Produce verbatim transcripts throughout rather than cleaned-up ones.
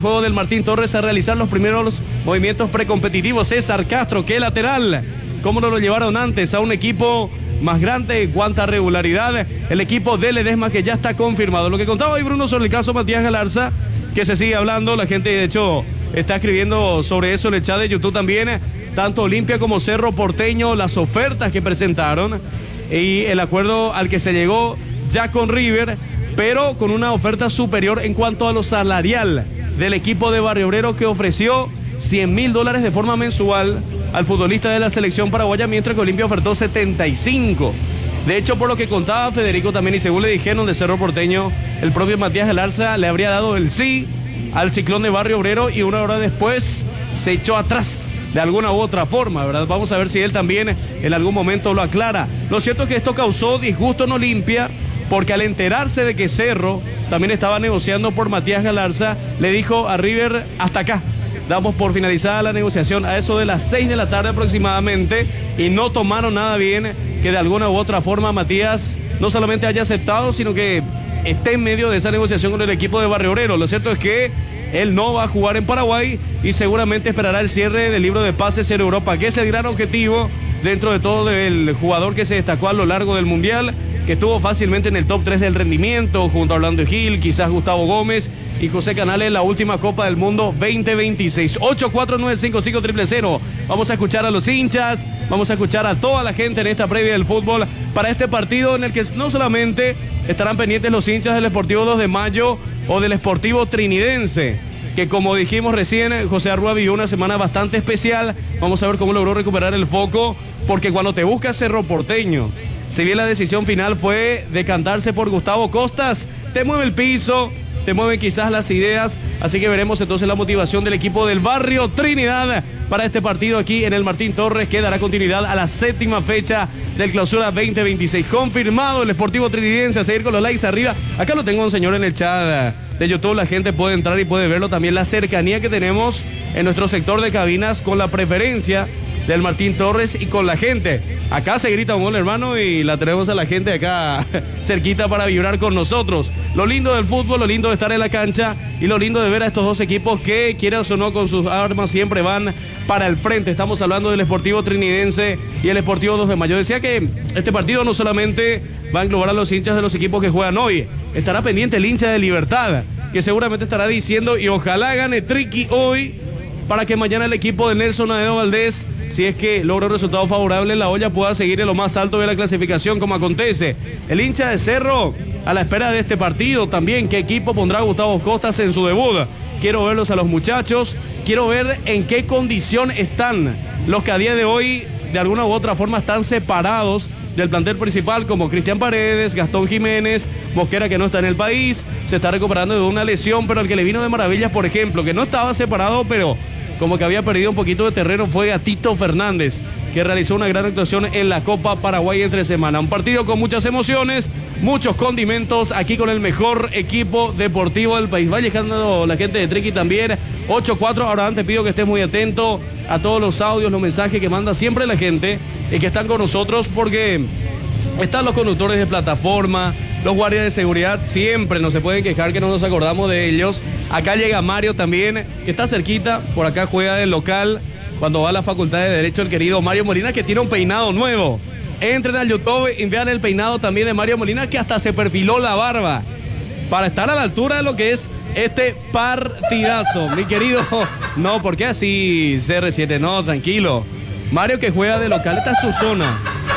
Juego del Martín Torres a realizar los primeros movimientos precompetitivos. César Castro, qué lateral. ¿Cómo no lo llevaron antes a un equipo más grande en cuanto a regularidad? El equipo de Ledesma, que ya está confirmado. Lo que contaba hoy Bruno sobre el caso Matías Galarza, que se sigue hablando. La gente de hecho está escribiendo sobre eso en el chat de YouTube también. Tanto Olimpia como Cerro Porteño, las ofertas que presentaron y el acuerdo al que se llegó ya con River, pero con una oferta superior en cuanto a lo salarial del equipo de Barrio Obrero, que ofreció cien mil dólares de forma mensual al futbolista de la selección paraguaya, mientras que Olimpia ofertó setenta y cinco. De hecho, por lo que contaba Federico también, y según le dijeron de Cerro Porteño, el propio Matías Galarza le habría dado el sí al Ciclón de Barrio Obrero y una hora después se echó atrás de alguna u otra forma, ¿verdad? Vamos a ver si él también en algún momento lo aclara. Lo cierto es que esto causó disgusto en Olimpia, porque al enterarse de que Cerro también estaba negociando por Matías Galarza, le dijo a River: hasta acá, damos por finalizada la negociación a eso de las seis de la tarde aproximadamente, y no tomaron nada bien que de alguna u otra forma Matías no solamente haya aceptado, sino que esté en medio de esa negociación con el equipo de Barrio Obrero. Lo cierto es que él no va a jugar en Paraguay y seguramente esperará el cierre del libro de pases en Europa, que es el gran objetivo dentro de todo del jugador que se destacó a lo largo del Mundial, que estuvo fácilmente en el top tres del rendimiento, junto a Orlando Gil, quizás Gustavo Gómez y José Canales en la última Copa del Mundo veinte veintiséis. ocho cuatro nueve cinco cinco cero cero cero. Vamos a escuchar a los hinchas, vamos a escuchar a toda la gente en esta previa del fútbol para este partido, en el que no solamente estarán pendientes los hinchas del Sportivo dos de Mayo o del Sportivo Trinidense, que como dijimos recién, José Arrua vivió una semana bastante especial. Vamos a ver cómo logró recuperar el foco, porque cuando te busca Cerro Porteño, si bien la decisión final fue decantarse por Gustavo Costas, te mueve el piso, te mueven quizás las ideas, así que veremos entonces la motivación del equipo del Barrio Trinidad para este partido aquí en el Martín Torres, que dará continuidad a la séptima fecha del Clausura veinte veintiséis. Confirmado el Sportivo Trinidense, a seguir con los likes arriba. Acá lo tengo un señor en el chat de YouTube, la gente puede entrar y puede verlo también, la cercanía que tenemos en nuestro sector de cabinas con la preferencia del Martín Torres y con la gente. Acá se grita un gol, hermano, y la tenemos a la gente acá cerquita para vibrar con nosotros. Lo lindo del fútbol, lo lindo de estar en la cancha y lo lindo de ver a estos dos equipos que, quieras o no, con sus armas siempre van para el frente. Estamos hablando del Sportivo Trinidense y el Sportivo dos de Mayo. Decía que este partido no solamente va a englobar a los hinchas de los equipos que juegan hoy, estará pendiente el hincha de Libertad, que seguramente estará diciendo: y ojalá gane Triqui hoy, para que mañana el equipo de Nelson Aedo Valdés, si es que logra un resultado favorable en la olla, pueda seguir en lo más alto de la clasificación, como acontece. El hincha de Cerro a la espera de este partido también. ¿Qué equipo pondrá Gustavo Costas en su debut? Quiero verlos a los muchachos, quiero ver en qué condición están los que a día de hoy de alguna u otra forma están separados del plantel principal, como Cristian Paredes, Gastón Jiménez, Mosquera, que no está en el país, se está recuperando de una lesión, pero el que le vino de maravillas, por ejemplo, que no estaba separado, pero como que había perdido un poquito de terreno, fue Gatito Fernández, que realizó una gran actuación en la Copa Paraguay entre semana. Un partido con muchas emociones, muchos condimentos, aquí con el mejor equipo deportivo del país. Va llegando la gente de Triqui también, ocho cuatro. Ahora antes pido que estés muy atento a todos los audios, los mensajes que manda siempre la gente y que están con nosotros, porque están los conductores de plataforma, los guardias de seguridad, siempre no se pueden quejar que no nos acordamos de ellos. Acá llega Mario también, que está cerquita, por acá juega del local cuando va a la Facultad de Derecho el querido Mario Molina, que tiene un peinado nuevo. Entren al YouTube y vean el peinado también de Mario Molina, que hasta se perfiló la barba para estar a la altura de lo que es este partidazo. Mi querido, no, ¿por qué así C R siete? No, tranquilo. Mario, que juega de local, está en su zona.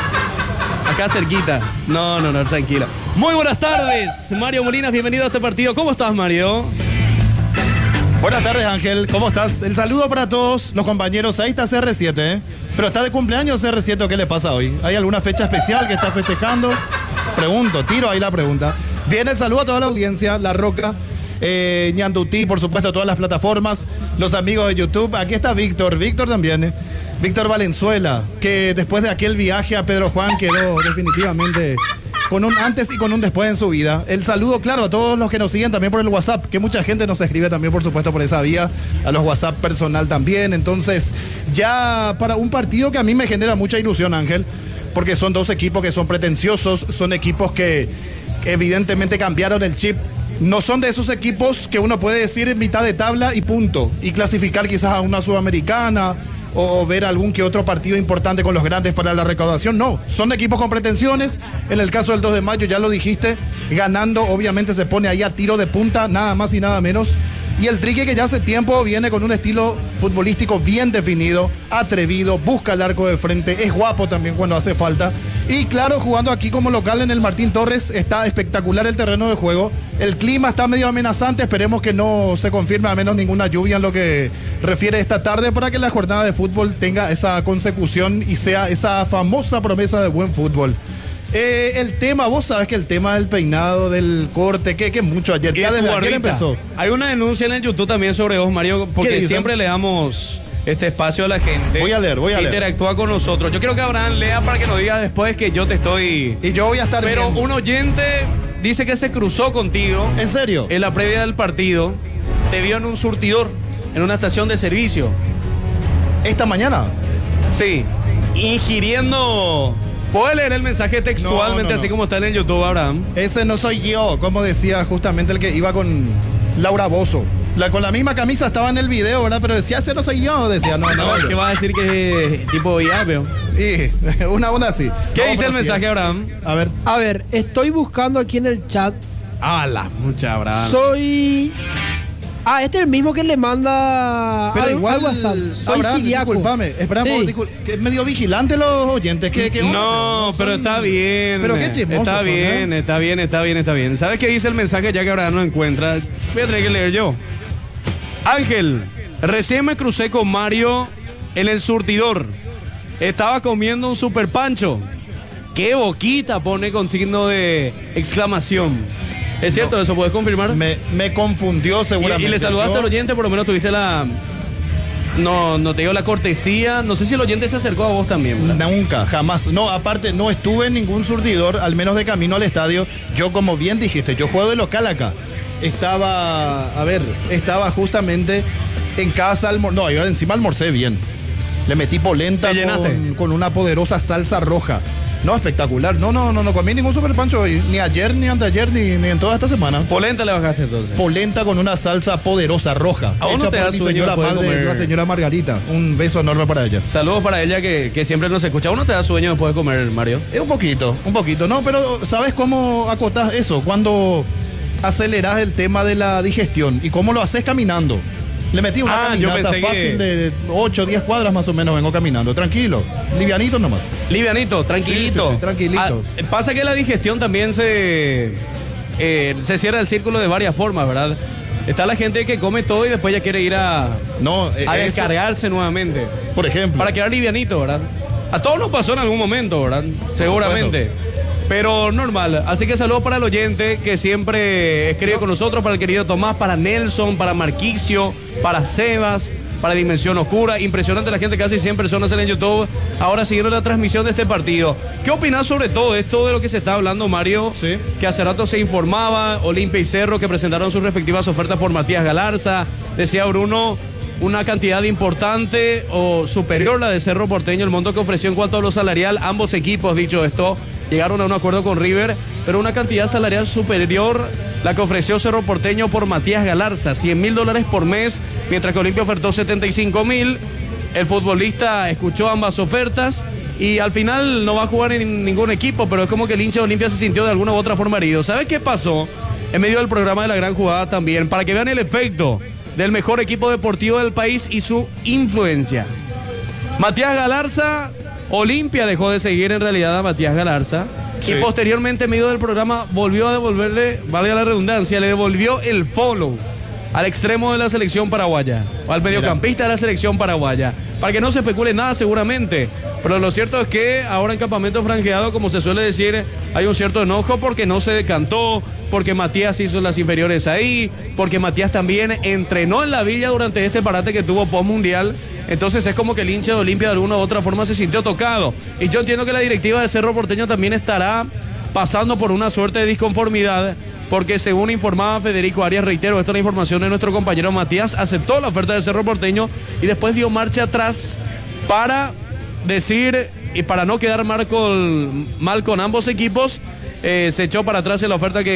Acá cerquita. No, no, no, tranquila. Muy buenas tardes, Mario Molina, bienvenido a este partido. ¿Cómo estás, Mario? Buenas tardes, Ángel. ¿Cómo estás? El saludo para todos los compañeros. Ahí está C R siete, ¿eh? Pero está de cumpleaños C R siete, ¿o qué le pasa hoy? ¿Hay alguna fecha especial que está festejando? Pregunto, tiro ahí la pregunta. Bien, el saludo a toda la audiencia, La Roca, eh, Ñandutí, por supuesto, todas las plataformas, los amigos de YouTube. Aquí está Víctor, Víctor también, ¿eh? Víctor Valenzuela, que después de aquel viaje a Pedro Juan quedó definitivamente con un antes y con un después en su vida. El saludo, claro, a todos los que nos siguen también por el WhatsApp, que mucha gente nos escribe también, por supuesto, por esa vía, a los WhatsApp personal también. Entonces, ya para un partido que a mí me genera mucha ilusión, Ángel, porque son dos equipos que son pretenciosos, son equipos que, que evidentemente cambiaron el chip no son de esos equipos que uno puede decir en mitad de tabla y punto, y clasificar quizás a una sudamericana o, o ver algún que otro partido importante con los grandes para la recaudación. No, son equipos con pretensiones. En el caso del dos de mayo, ya lo dijiste, ganando obviamente se pone ahí a tiro de punta, nada más y nada menos. Y el Trique, que ya hace tiempo viene con un estilo futbolístico bien definido, atrevido, busca el arco de frente, es guapo también cuando hace falta. Y claro, jugando aquí como local en el Martín Torres, está espectacular el terreno de juego. El clima está medio amenazante, esperemos que no se confirme a menos ninguna lluvia en lo que refiere esta tarde, para que la jornada de fútbol tenga esa consecución y sea esa famosa promesa de buen fútbol. Eh, el tema, vos sabes que el tema del peinado, del corte, que, que mucho ayer, ya desde ayer empezó. Hay una denuncia en el YouTube también sobre vos, Mario, porque siempre le damos este espacio a la gente. Voy a leer, voy a leer. Interactúa con nosotros. Yo quiero que Abraham lea para que nos diga después que yo te estoy... Y yo voy a estar Pero viendo. Un oyente dice que se cruzó contigo. ¿En serio? En la previa del partido. Te vio en un surtidor, en una estación de servicio. ¿Esta mañana? Sí. Ingiriendo... ¿Puedes leer el mensaje textualmente, no, no, no. así como está en el YouTube, Abraham? Ese no soy yo, como decía justamente el que iba con Laura Bozzo. La, con la misma camisa estaba en el video, ¿verdad? Pero decía, ese no soy yo, decía, no, no. no ¿Qué va a decir que es tipo Iapeo? Y una onda así. ¿Qué no, dice el mensaje, es. Abraham? A ver. A ver, estoy buscando aquí en el chat. Ah, la mucha, Abraham. Soy... Ah, este es el mismo que le manda pero al, igual, al WhatsApp. Soy Abraham, siriaco. disculpame, esperamos, Sí. discul que es medio vigilante los oyentes. Que, que no, no pero son... está bien. Pero qué chismosos Está son, bien, ¿eh? está bien, está bien, está bien. ¿Sabes qué dice el mensaje ya que Abraham no encuentra? Voy a tener que leer yo. Ángel, recién me crucé con Mario en el surtidor. Estaba comiendo un super pancho. ¡Qué boquita! Pone con signo de exclamación. ¿Es cierto? No. ¿Eso puedes confirmar? Me, me confundió seguramente. Y, y le saludaste yo... al oyente, por lo menos tuviste la... No, no te dio la cortesía. No sé si el oyente se acercó a vos también, ¿verdad? Nunca, jamás. No, aparte, no estuve en ningún surtidor, al menos de camino al estadio. Yo, como bien dijiste, yo juego de local acá. Estaba, a ver, estaba justamente en casa, almor... no, yo encima almorcé bien. Le metí polenta con, con una poderosa salsa roja. No, espectacular. No, no, no, no comí ningún super pancho hoy. Ni ayer, ni anteayer, ni, ni en toda esta semana. ¿Polenta le bajaste entonces? Polenta con una salsa poderosa roja. ¿A hecha te por da mi sueño señora madre, comer? la señora Margarita. Un beso enorme para ella. Saludos para ella que, que siempre nos escucha. ¿A uno te da sueño después de comer, Mario? Es un poquito, un poquito. No, pero ¿sabes cómo acotás eso? Cuando aceleras el tema de la digestión. ¿Y cómo lo haces caminando? Le metí una ah, caminata fácil que... de ocho o diez cuadras más o menos, vengo caminando. Tranquilo, livianito nomás. Livianito, tranquilito. Sí, sí, sí, tranquilito. Ah, pasa que la digestión también se, eh, se cierra el círculo de varias formas, ¿verdad? Está la gente que come todo y después ya quiere ir a, no, eh, a descargarse eso, nuevamente. Por ejemplo. Para quedar livianito, ¿verdad? A todos nos pasó en algún momento, ¿verdad? Seguramente. Pero normal. Así que saludos para el oyente que siempre escribe con nosotros, para el querido Tomás, para Nelson, para Marquicio, para Sebas, para Dimensión Oscura. Impresionante la gente, casi cien personas en YouTube ahora siguiendo la transmisión de este partido. ¿Qué opinas sobre todo esto de lo que se está hablando, Mario? Sí. Que hace rato se informaba, Olimpia y Cerro, que presentaron sus respectivas ofertas por Matías Galarza. Decía Bruno, una cantidad importante o superior a la de Cerro Porteño, el monto que ofreció en cuanto a lo salarial. Ambos equipos, dicho esto, llegaron a un acuerdo con River, pero una cantidad salarial superior la que ofreció Cerro Porteño por Matías Galarza, cien mil dólares por mes, mientras que Olimpia ofertó setenta y cinco mil. El futbolista escuchó ambas ofertas y al final no va a jugar en ningún equipo, pero es como que el hincha de Olimpia se sintió de alguna u otra forma herido. ¿Sabes qué pasó? En medio del programa de La Gran Jugada también, para que vean el efecto del mejor equipo deportivo del país y su influencia. Matías Galarza, Olimpia dejó de seguir en realidad a Matías Galarza, sí. Y posteriormente en medio del programa volvió a devolverle, valga la redundancia, le devolvió el follow al extremo de la selección paraguaya, o al mediocampista de la selección paraguaya, para que no se especule nada seguramente, pero lo cierto es que ahora en campamento franjeado, como se suele decir, hay un cierto enojo porque no se decantó, porque Matías hizo las inferiores ahí, porque Matías también entrenó en la Villa durante este parate que tuvo post-mundial. Entonces es como que el hincha de Olimpia de alguna u otra forma se sintió tocado. Y yo entiendo que la directiva de Cerro Porteño también estará pasando por una suerte de disconformidad, porque según informaba Federico Arias, reitero, esta es la información de nuestro compañero Matías, aceptó la oferta de Cerro Porteño y después dio marcha atrás para decir, y para no quedar mal con, mal con ambos equipos, eh, se echó para atrás en la oferta que,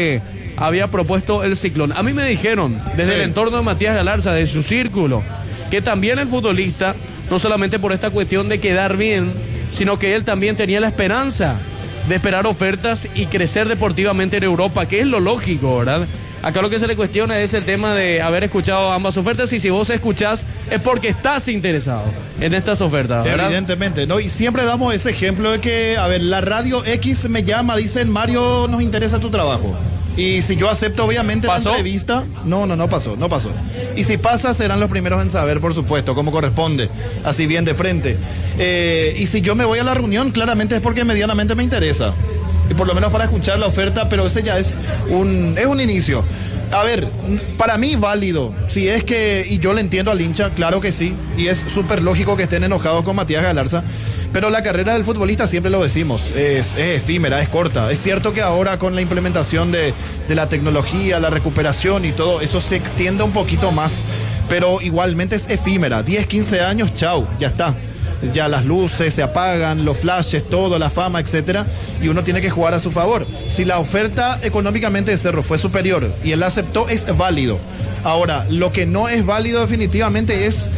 había propuesto el Ciclón. A mí me dijeron, desde sí. el entorno de Matías Galarza, de su círculo, que también el futbolista, no solamente por esta cuestión de quedar bien, sino que él también tenía la esperanza de esperar ofertas y crecer deportivamente en Europa, que es lo lógico, ¿verdad? Acá lo que se le cuestiona es el tema de haber escuchado ambas ofertas, y si vos escuchás es porque estás interesado en estas ofertas, ¿verdad? Evidentemente, ¿no? Y siempre damos ese ejemplo de que, a ver, la radio X me llama, dicen, Mario, nos interesa tu trabajo. Y si yo acepto, obviamente, ¿pasó? La entrevista, no, no, no pasó, no pasó. Y si pasa, serán los primeros en saber, por supuesto, cómo corresponde, así bien de frente. Eh, y si yo me voy a la reunión, claramente es porque medianamente me interesa. Y por lo menos para escuchar la oferta, pero ese ya es un, es un inicio. A ver, para mí válido, si es que, y yo le entiendo al hincha, claro que sí, y es súper lógico que estén enojados con Matías Galarza, pero la carrera del futbolista, siempre lo decimos, es, es efímera, es corta. Es cierto que ahora con la implementación de, de la tecnología, la recuperación y todo, eso se extiende un poquito más, pero igualmente es efímera, diez, quince años, chau, ya está. Ya las luces se apagan, los flashes, todo, la fama, etcétera, y uno tiene que jugar a su favor. Si la oferta económicamente de Cerro fue superior y él la aceptó, es válido. Ahora, lo que no es válido definitivamente es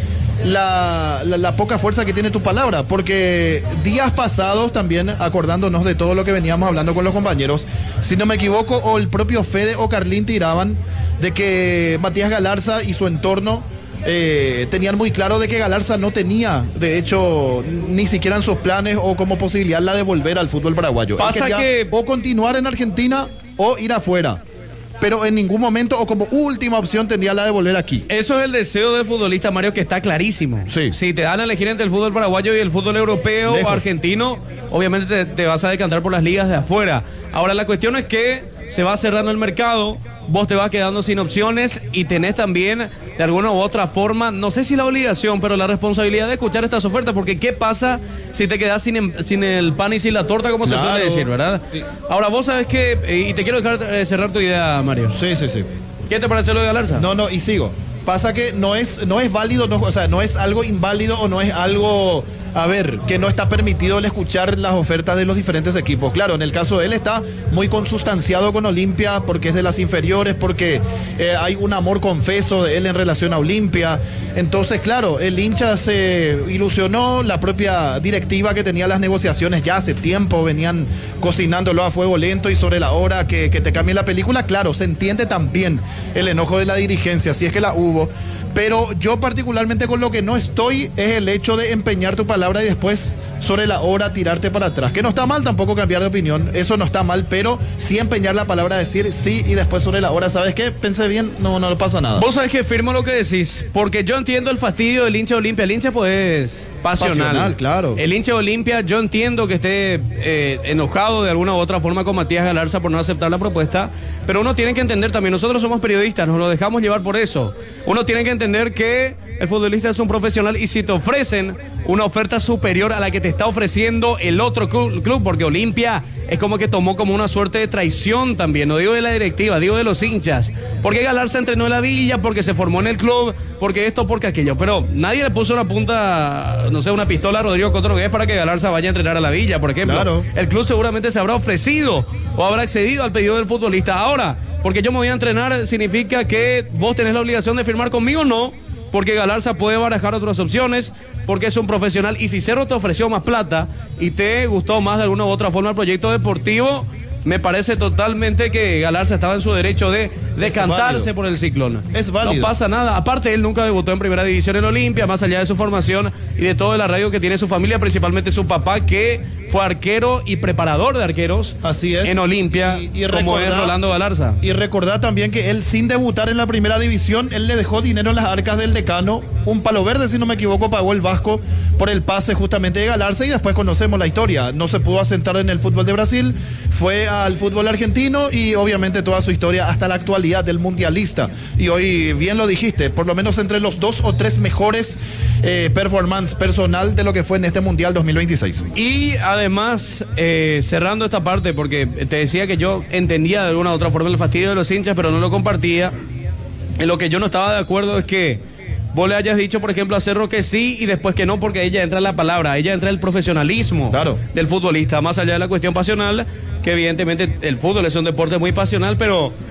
la, la, la poca fuerza que tiene tu palabra, porque días pasados también, acordándonos de todo lo que veníamos hablando con los compañeros, si no me equivoco, o el propio Fede o Carlín tiraban de que Matías Galarza y su entorno Eh, tenían muy claro de que Galarza no tenía, de hecho, ni siquiera en sus planes o como posibilidad la de volver al fútbol paraguayo. Pasa que o continuar en Argentina o ir afuera, pero en ningún momento o como última opción tendría la de volver aquí. Eso es el deseo del futbolista, Mario, que está clarísimo. Sí. Si te dan a elegir entre el fútbol paraguayo y el fútbol europeo o argentino, obviamente te, te vas a decantar por las ligas de afuera. Ahora la cuestión es que se va cerrando el mercado, vos te vas quedando sin opciones y tenés también, de alguna u otra forma, no sé si la obligación, pero la responsabilidad de escuchar estas ofertas, porque ¿qué pasa si te quedás sin, sin el pan y sin la torta, como claro. se suele decir, ¿verdad? Sí. Ahora, vos sabés que, y te quiero dejar eh, cerrar tu idea, Mario. Sí, sí, sí. ¿Qué te parece lo de Galarza? No, no, y sigo. Pasa que no es, no es válido, no, o sea, no es algo inválido o no es algo, a ver, que no está permitido el escuchar las ofertas de los diferentes equipos. Claro, en el caso de él está muy consustanciado con Olimpia porque es de las inferiores, porque eh, hay un amor confeso de él en relación a Olimpia. Entonces, claro, el hincha se ilusionó, la propia directiva que tenía las negociaciones ya hace tiempo venían cocinándolo a fuego lento y sobre la hora que, que te cambie la película. Claro, se entiende también el enojo de la dirigencia, si es que la hubo. Pero yo particularmente con lo que no estoy es el hecho de empeñar tu palabra y después sobre la hora tirarte para atrás. Que no está mal tampoco cambiar de opinión, eso no está mal, pero sí empeñar la palabra, decir sí y después sobre la hora, ¿sabes qué? Pensé bien, no, no pasa nada. Vos sabés que firmo lo que decís, porque yo entiendo el fastidio del hincha de Olimpia. El hincha pues pasional. Pasional, claro. El hincha de Olimpia, yo entiendo que esté eh, enojado de alguna u otra forma con Matías Galarza por no aceptar la propuesta, pero uno tiene que entender también, nosotros somos periodistas, nos lo dejamos llevar por eso. Uno tiene que entender que el futbolista es un profesional y si te ofrecen una oferta superior a la que te está ofreciendo el otro club, porque Olimpia es como que tomó como una suerte de traición también, no digo de la directiva, digo de los hinchas, porque Galarza entrenó en la villa, porque se formó en el club, porque esto, porque aquello, pero nadie le puso una punta, no sé, una pistola a Rodrigo Cotro Nogués para que Galarza vaya a entrenar a la villa, por ejemplo. Claro. El club seguramente se habrá ofrecido o habrá accedido al pedido del futbolista. Ahora, porque yo me voy a entrenar, ¿significa que vos tenés la obligación de firmar conmigo? No, porque Galarza puede barajar otras opciones, porque es un profesional, y si Cerro te ofreció más plata y te gustó más de alguna u otra forma el proyecto deportivo, me parece totalmente que Galarza estaba en su derecho de decantarse por el Ciclón. Es válido. No pasa nada. Aparte, él nunca debutó en primera división en Olimpia, más allá de su formación y de todo el arraigo que tiene su familia, principalmente su papá, que fue arquero y preparador de arqueros. Así es. En Olimpia, y, y como recordá, es Rolando Galarza. Y recordá también que él, sin debutar en la primera división, él le dejó dinero en las arcas del decano. Un palo verde, si no me equivoco, pagó el Vasco por el pase justamente de Galarza, y después conocemos la historia. No se pudo asentar en el fútbol de Brasil, fue al fútbol argentino y obviamente toda su historia hasta la actualidad del mundialista. Y hoy, bien lo dijiste, por lo menos entre los dos o tres mejores eh, performance personal de lo que fue en este Mundial dos mil veintiséis. Y además, eh, cerrando esta parte, porque te decía que yo entendía de alguna u otra forma el fastidio de los hinchas, pero no lo compartía. En lo que yo no estaba de acuerdo es que vos le hayas dicho, por ejemplo, a Cerro que sí y después que no, porque ella entra en la palabra, ella entra en el profesionalismo claro. del futbolista, más allá de la cuestión pasional, que evidentemente el fútbol es un deporte muy pasional, pero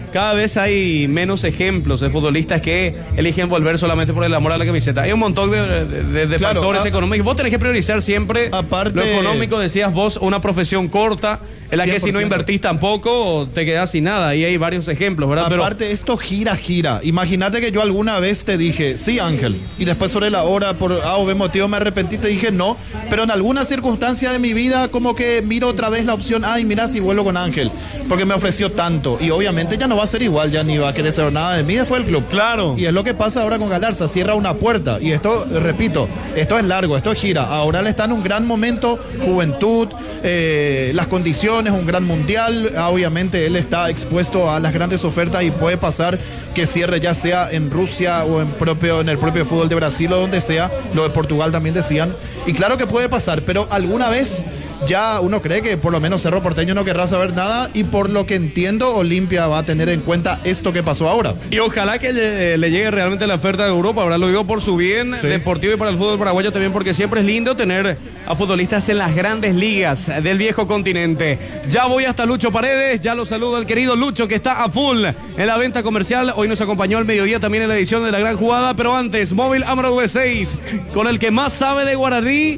cada vez hay menos ejemplos de futbolistas que eligen volver solamente por el amor a la camiseta. Hay un montón de, de, de Claro, factores a- económicos. Vos tenés que priorizar siempre Aparte- lo económico, decías vos, una profesión corta, en la que si no cien por ciento. invertís tampoco, te quedás sin nada. Y hay varios ejemplos, ¿verdad? Pero Aparte, esto gira, gira. Imagínate que yo alguna vez te dije, sí, Ángel. Y después sobre la hora, por A o B motivo, me arrepentí, te dije no. Pero en alguna circunstancia de mi vida, como que miro otra vez la opción, ay, mira si vuelvo con Ángel. Porque me ofreció tanto. Y obviamente ya no va a ser igual, ya ni va a querer saber nada de mí después del club. Claro. Y es lo que pasa ahora con Galarza, cierra una puerta. Y esto, repito, esto es largo, esto gira. Ahora le está en un gran momento, juventud, eh, las condiciones, un gran mundial. Obviamente él está expuesto a las grandes ofertas y puede pasar que cierre ya sea en Rusia o en, propio, en el propio fútbol de Brasil o donde sea. Lo de Portugal también decían. Y claro que puede pasar, pero alguna vez ya uno cree que por lo menos Cerro Porteño no querrá saber nada y por lo que entiendo Olimpia va a tener en cuenta esto que pasó ahora. Y ojalá que le, le llegue realmente la oferta de Europa, ¿verdad? Lo digo por su bien Sí. deportivo y para el fútbol paraguayo también, porque siempre es lindo tener a futbolistas en las grandes ligas del viejo continente. Ya voy hasta Lucho Paredes, ya lo saludo al querido Lucho que está a full en la venta comercial. Hoy nos acompañó al mediodía también en la edición de La Gran Jugada, pero antes, Móvil Amaro V seis, con el que más sabe de Guaraní,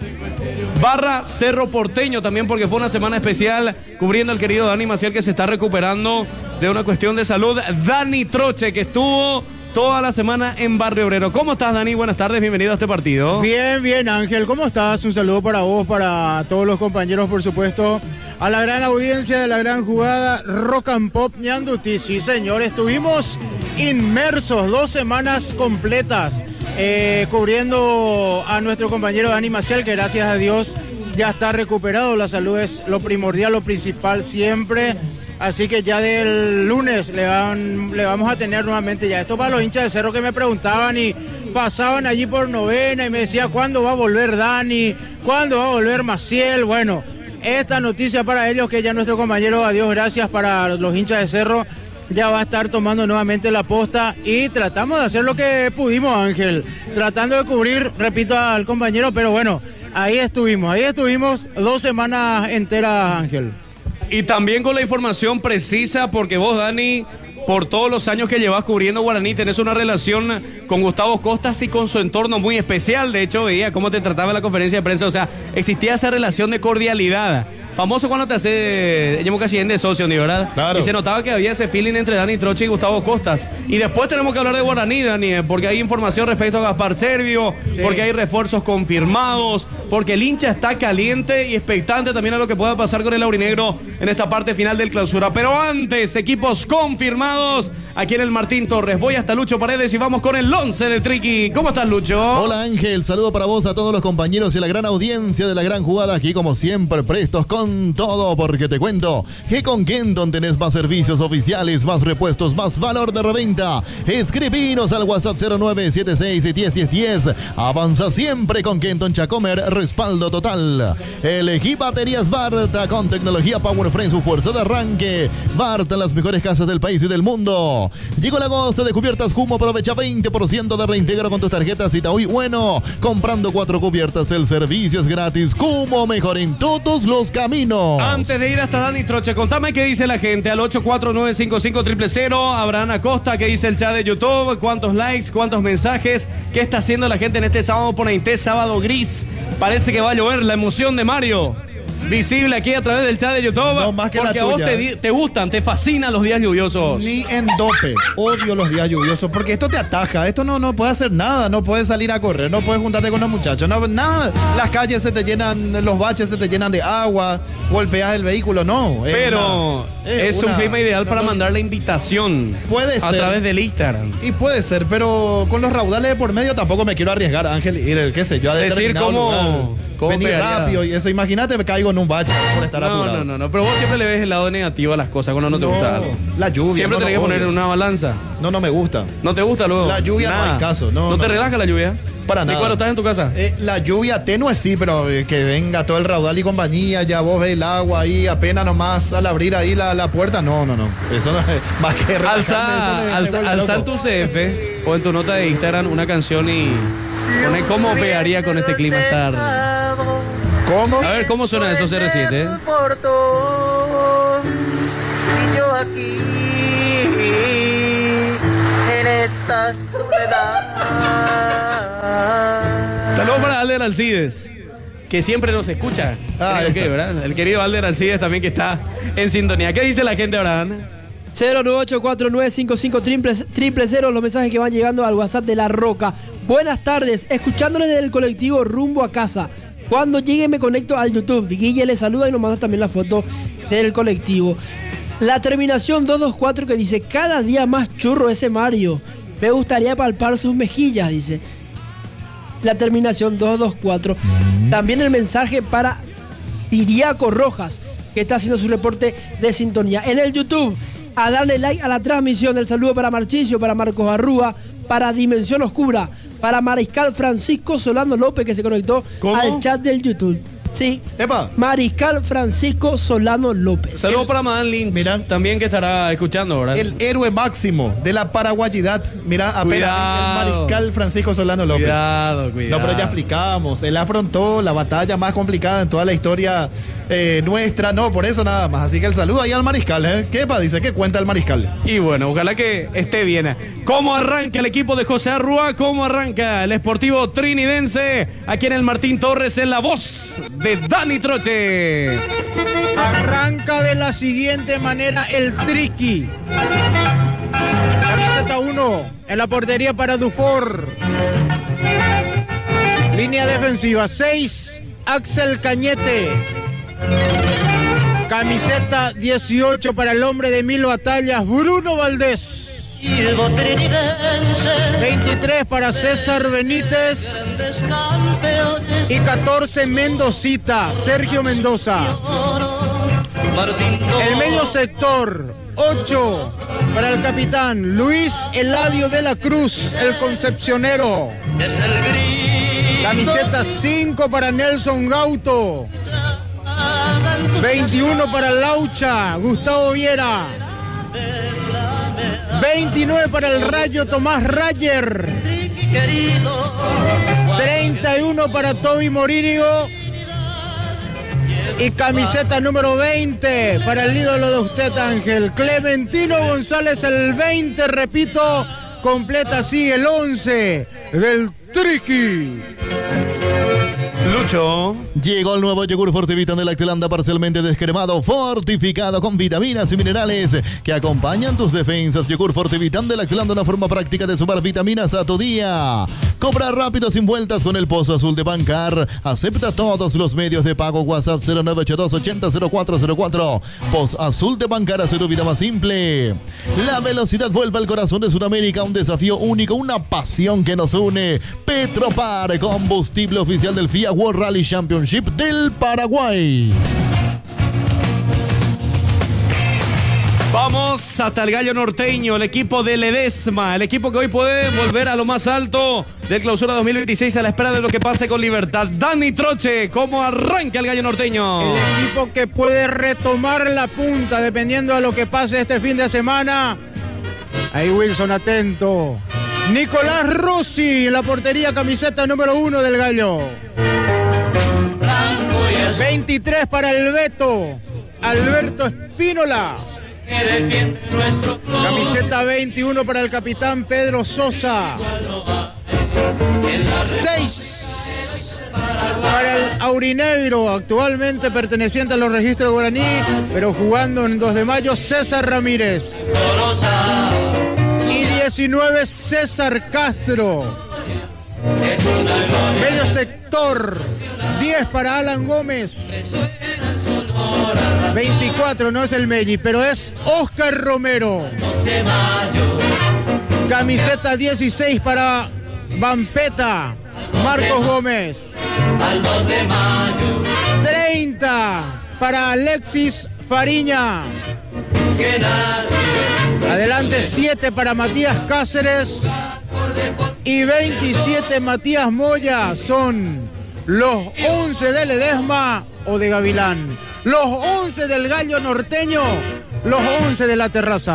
barra Cerro Porteño también, porque fue una semana especial cubriendo al querido Dani Maciel, que se está recuperando de una cuestión de salud. Dani Troche, que estuvo toda la semana en Barrio Obrero. ¿Cómo estás, Dani? Buenas tardes, bienvenido a este partido. Bien, bien, Ángel, ¿cómo estás? Un saludo para vos, para todos los compañeros, por supuesto, a la gran audiencia de La Gran Jugada, Rock and Pop Ñanduti. Sí, señor, estuvimos inmersos dos semanas completas eh, cubriendo a nuestro compañero Dani Maciel, que gracias a Dios ya está recuperado. La salud es lo primordial, lo principal siempre. Así que ya del lunes le, van, le vamos a tener nuevamente ya. Esto para los hinchas de Cerro que me preguntaban y pasaban allí por novena y me decía ¿cuándo va a volver Dani? ¿Cuándo va a volver Maciel? Bueno, esta noticia para ellos, que ya nuestro compañero, a Dios gracias, para los hinchas de Cerro, ya va a estar tomando nuevamente la posta y tratamos de hacer lo que pudimos, Ángel. Tratando de cubrir, repito al compañero, pero bueno, ahí estuvimos, ahí estuvimos dos semanas enteras, Ángel. Y también con la información precisa, porque vos, Dani, por todos los años que llevas cubriendo Guaraní, tenés una relación con Gustavo Costas y con su entorno muy especial. De hecho, veía cómo te trataba en la conferencia de prensa. O sea, existía esa relación de cordialidad. Famoso cuando te hace, llevo casi en de socio, ¿ni verdad? Claro. Y se notaba que había ese feeling entre Dani Troche y Gustavo Costas. Y después tenemos que hablar de Guaraní, Dani, porque hay información respecto a Gaspar Servio, Sí. porque hay refuerzos confirmados, porque el hincha está caliente y expectante también a lo que pueda pasar con el aurinegro en esta parte final del clausura. Pero antes, equipos confirmados aquí en el Martín Torres. Voy hasta Lucho Paredes y vamos con el once de Triqui. ¿Cómo estás, Lucho? Hola Ángel, saludo para vos, a todos los compañeros y a la gran audiencia de La Gran Jugada, aquí como siempre prestos con todo, porque te cuento que con Kenton tenés más servicios oficiales, más repuestos, más valor de reventa. Escribinos al WhatsApp cero nueve siete seis uno cero uno cero uno cero. Avanza siempre con Kenton Chacomer, respaldo total. Elegí baterías Barta con tecnología Power Frame, su fuerza de arranque. Barta, las mejores casas del país y del mundo. Llegó el agosto de cubiertas Kumo, aprovecha veinte por ciento de reintegro con tus tarjetas Itaúi Bueno. Comprando cuatro cubiertas, el servicio es gratis. Kumo, mejor en todos los caminos. Antes de ir hasta Dani Troche, contame qué dice la gente al ocho cuatro nueve cinco cinco cero cero cero. Abraham Acosta, qué dice el chat de YouTube, cuántos likes, cuántos mensajes, qué está haciendo la gente en este sábado ponente, sábado gris. Parece que va a llover, la emoción de Mario visible aquí a través del chat de YouTube. No, más que porque la a vos tuya, te, ¿eh? di- te gustan, te fascinan los días lluviosos. Ni en dope. Odio los días lluviosos porque esto te ataja. Esto no, no puede hacer nada. No puedes salir a correr. No puedes juntarte con los muchachos. No, nada. Las calles se te llenan, los baches se te llenan de agua. Golpeas el vehículo. No. es Pero una- es es un una- clima ideal no, para no. mandar la invitación. Puede a ser. través del Instagram. Y puede ser, pero con los raudales de por medio tampoco me quiero arriesgar, Ángel, ir, qué sé yo, a Decir determinado cómo- lugar, cómo venir pegaría. rápido y eso. Imagínate, me caigo en un bache por estar No, apurado. no, no, no, pero vos siempre le ves el lado negativo a las cosas cuando no te No, gusta algo. la lluvia. Siempre no, tenés no, que poner odio. en una balanza. No, no me gusta. ¿No te gusta luego? La lluvia no Nada. hay caso, no, ¿No te no. relaja la lluvia? Para ¿Y nada. cuando estás en tu casa? Eh, la lluvia tenue sí, pero eh, que venga todo el raudal y compañía, ya vos ves el agua ahí, apenas nomás al abrir ahí la, la puerta, no, no, no. Eso no es más que relajarme, eso Alza, me- me alza, vuelve alza en loco. tu C F o en tu nota de Instagram una canción y pone cómo pegaría con este clima estar. ¿Cómo? A ver, ¿cómo suena eso C R siete? Y yo aquí en esta soledad. Saludos para Alder Alcides, que siempre nos escucha. Ah, Creo ahí que, está. ¿verdad? El querido Alder Alcides también, que está en sintonía. ¿Qué dice la gente, Abraham? cero nueve ocho cuatro nueve cinco cinco triple cero, los mensajes que van llegando al WhatsApp de La Roca. Buenas tardes, escuchándoles desde el colectivo rumbo a casa. Cuando llegue me conecto al YouTube. Guille le saluda y nos manda también la foto del colectivo. La terminación dos dos cuatro que dice: cada día más churro ese Mario. Me gustaría palpar sus mejillas, dice. La terminación dos dos cuatro. También el mensaje para Tiriaco Rojas, que está haciendo su reporte de sintonía. En el YouTube, a darle like a la transmisión. El saludo para Marchicio, para Marcos Arrúa, para Dimensión Oscura, para Mariscal Francisco Solano López, que se conectó ¿Cómo? al chat del YouTube. Sí, Epa. Mariscal Francisco Solano López. Saludos para Madame Lynch, Mira. también, que estará escuchando, ¿verdad? El héroe máximo de la paraguayidad. Mira, apenas Cuidado. el mariscal Francisco Solano López. Cuidado, cuidado. No, pero ya explicamos. Él afrontó la batalla más complicada en toda la historia eh, nuestra. No, por eso nada más. Así que el saludo ahí al mariscal. ¿eh? ¿Qué pa? Dice, ¿qué cuenta el mariscal? Y bueno, ojalá que esté bien. ¿Cómo arranca el equipo de José Arrúa? ¿Cómo arranca el Sportivo Trinidense? Aquí en el Martín Torres, en la voz de Dani Troche. Arranca de la siguiente manera el Triqui. Camiseta uno en la portería para Dufour. Línea defensiva seis, Axel Cañete. Camiseta dieciocho para el hombre de mil batallas, Bruno Valdés. veintitrés para César Benítez. Y catorce, Mendocita, Sergio Mendoza. El medio sector, ocho para el capitán Luis Eladio de la Cruz, el concepcionero. Camiseta cinco para Nelson Gauto. veintiuno para Laucha, Gustavo Viera. veintinueve para el Rayo, Tomás Rayer. treinta y uno para Toby Morínigo. Y camiseta número veinte para el ídolo de usted, Ángel, Clementino González, el veinte, repito, completa así el once del Triqui. Lucho. Llegó el nuevo yogur Fortivitan de Lactilanda, parcialmente descremado, fortificado con vitaminas y minerales que acompañan tus defensas. Yogur Fortivitan de Lactilanda, una forma práctica de sumar vitaminas a tu día. Compra rápido, sin vueltas, con el Pozo Azul de Bancar. Acepta todos los medios de pago. WhatsApp cero nueve ocho dos ochenta cero cuatro cero cuatro. Pozo Azul de Bancar hace tu vida más simple. La velocidad vuelve al corazón de Sudamérica, un desafío único, una pasión que nos une. Petropar, combustible oficial del F I A World Rally Championship del Paraguay. Vamos hasta el Gallo Norteño, el equipo de Ledesma, el equipo que hoy puede volver a lo más alto del Clausura dos mil veintiséis a la espera de lo que pase con Libertad. Dani Troche, ¿cómo arranca el Gallo Norteño? El equipo que puede retomar la punta dependiendo de lo que pase este fin de semana. Ahí Wilson, atento. Nicolás Rossi en la portería, camiseta número uno del Gallo. veintitrés para el Beto, Alberto Espínola. Camiseta veintiuno para el capitán Pedro Sosa. seis para el Aurinegro, actualmente perteneciente a los registros de Guaraní, pero jugando en dos de mayo, César Ramírez. Y diecinueve, César Castro. Medio sector, diez para Alan Gómez. veinticuatro, no es el Melli, pero es Oscar Romero. Camiseta dieciséis para Vampeta, Marcos Gómez. treinta para Alexis Fariña. Adelante siete para Matías Cáceres. Y veintisiete Matías Moya. Son los once de Ledesma o de Gavilán. Los once del Gallo Norteño. Los once de la Terraza.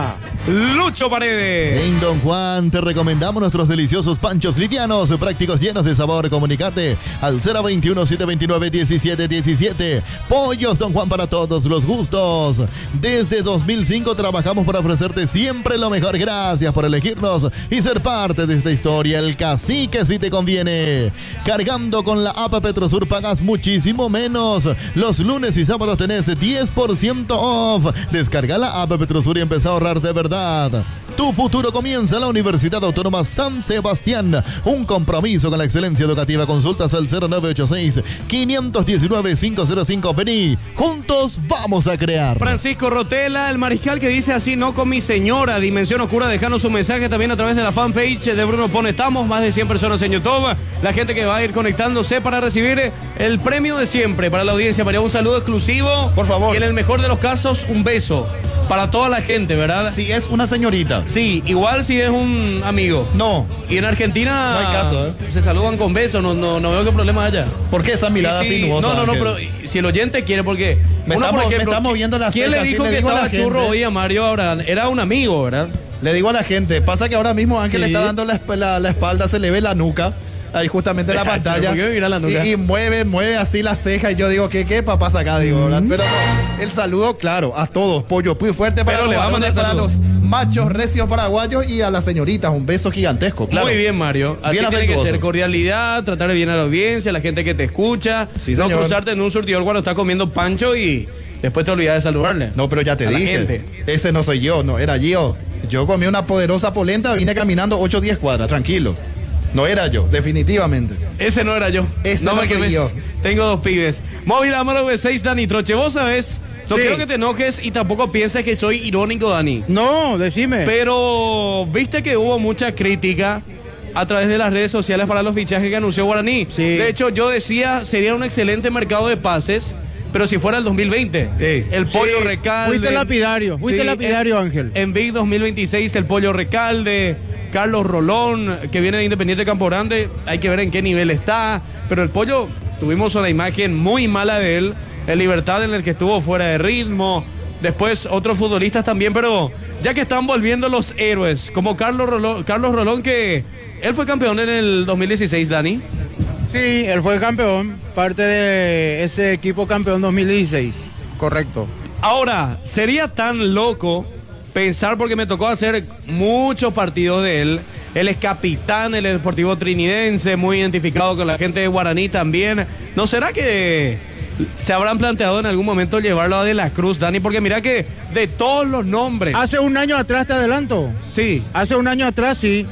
Lucho Paredes. En Don Juan te recomendamos nuestros deliciosos panchos livianos, prácticos, llenos de sabor. Comunicate al cero veintiuno, setecientos veintinueve, diecisiete diecisiete. Pollos Don Juan para todos los gustos. Desde dos mil cinco trabajamos para ofrecerte siempre lo mejor. Gracias por elegirnos y ser parte de esta historia. El Cacique si te conviene. Cargando con la app Petrosur pagas muchísimo menos. Los lunes y sábados tenés diez por ciento off. Descarga la app Petrosur y empieza a ahorrar de verdad. Tu futuro comienza en la Universidad Autónoma San Sebastián. Un compromiso con la excelencia educativa. Consultas al cero nueve ocho seis, cinco uno nueve, cinco cero cinco. Vení, juntos vamos a crear. Francisco Rotela, el mariscal que dice así, no con mi señora. Dimensión Oscura, dejando su mensaje también a través de la fanpage de Bruno Pone. Estamos más de cien personas en YouTube. La gente que va a ir conectándose para recibir el premio de siempre para la audiencia. María, un saludo exclusivo. Por favor. Y en el mejor de los casos, un beso para toda la gente, ¿verdad? Si es una señorita. Sí, igual si es un amigo. No. Y en Argentina No hay caso, ¿eh? se saludan con besos, no, no, no veo qué problema haya. ¿Por qué esa mirada Y si- sinuosa? No, no, no, Ángel? pero si el oyente quiere, porque Me uno, está por mo- me ejemplo, está moviendo las ¿quién le cejas, dijo sí, le que digo a estaba la churro gente. hoy a Mario Abraham? Era un amigo, ¿verdad? Le digo a la gente, pasa que ahora mismo Ángel le está dando la, esp- la- la espalda, se le ve la nuca, ahí justamente en la Che, pantalla. ¿por qué me mira la nuca? Y, y mueve, mueve así la ceja y yo digo, ¿qué, qué papá acá? Digo, ¿verdad? Pero no, el saludo, claro, a todos, pollo muy fuerte para Pero los le vamos a varones, mandar para saludos. los machos recios paraguayos y a las señoritas, un beso gigantesco, claro. Muy bien, Mario. Así Bien tiene que afectuoso. ser cordialidad, tratar de bien a la audiencia, a la gente que te escucha. Sí, no señor. cruzarte en un surtidor cuando está comiendo pancho y después te olvidas de saludarle. No, pero ya te A la dije, gente. ese no soy yo, no, era yo. Yo comí una poderosa polenta, vine caminando ocho o diez cuadras, tranquilo. No era yo, definitivamente. Ese no era yo. Ese no no me soy quemes. yo. Tengo dos pibes. Móvil Amaro V seis, Dani Troche. Vos sabés, no Sí. quiero que te enojes y tampoco pienses que soy irónico, Dani. No, decime. Pero viste que hubo mucha crítica a través de las redes sociales para los fichajes que anunció Guaraní. Sí. De hecho, yo decía, sería un excelente mercado de pases, pero si fuera el dos mil veinte. Sí. El Pollo Sí, Recalde. fuiste lapidario, fuiste lapidario, en, Ángel. En Big dos mil veintiséis, el Pollo Recalde, Carlos Rolón, que viene de Independiente Campo Grande. Hay que ver en qué nivel está. Pero el Pollo, tuvimos una imagen muy mala de él. El Libertad, en el que estuvo fuera de ritmo. Después otros futbolistas también, pero ya que están volviendo los héroes, como Carlos Rolón, Carlos Rolón, que él fue campeón en el dos mil dieciséis, Dani. Sí, él fue campeón, parte de ese equipo campeón dos mil dieciséis. Correcto. Ahora, sería tan loco pensar, porque me tocó hacer muchos partidos de él. Él es capitán del Deportivo Trinidense, muy identificado con la gente de Guaraní también. ¿No será que se habrán planteado en algún momento llevarlo a De la Cruz, Dani? Porque mira que de todos los nombres... Hace un año atrás te adelanto. Sí, Hace un año atrás sí.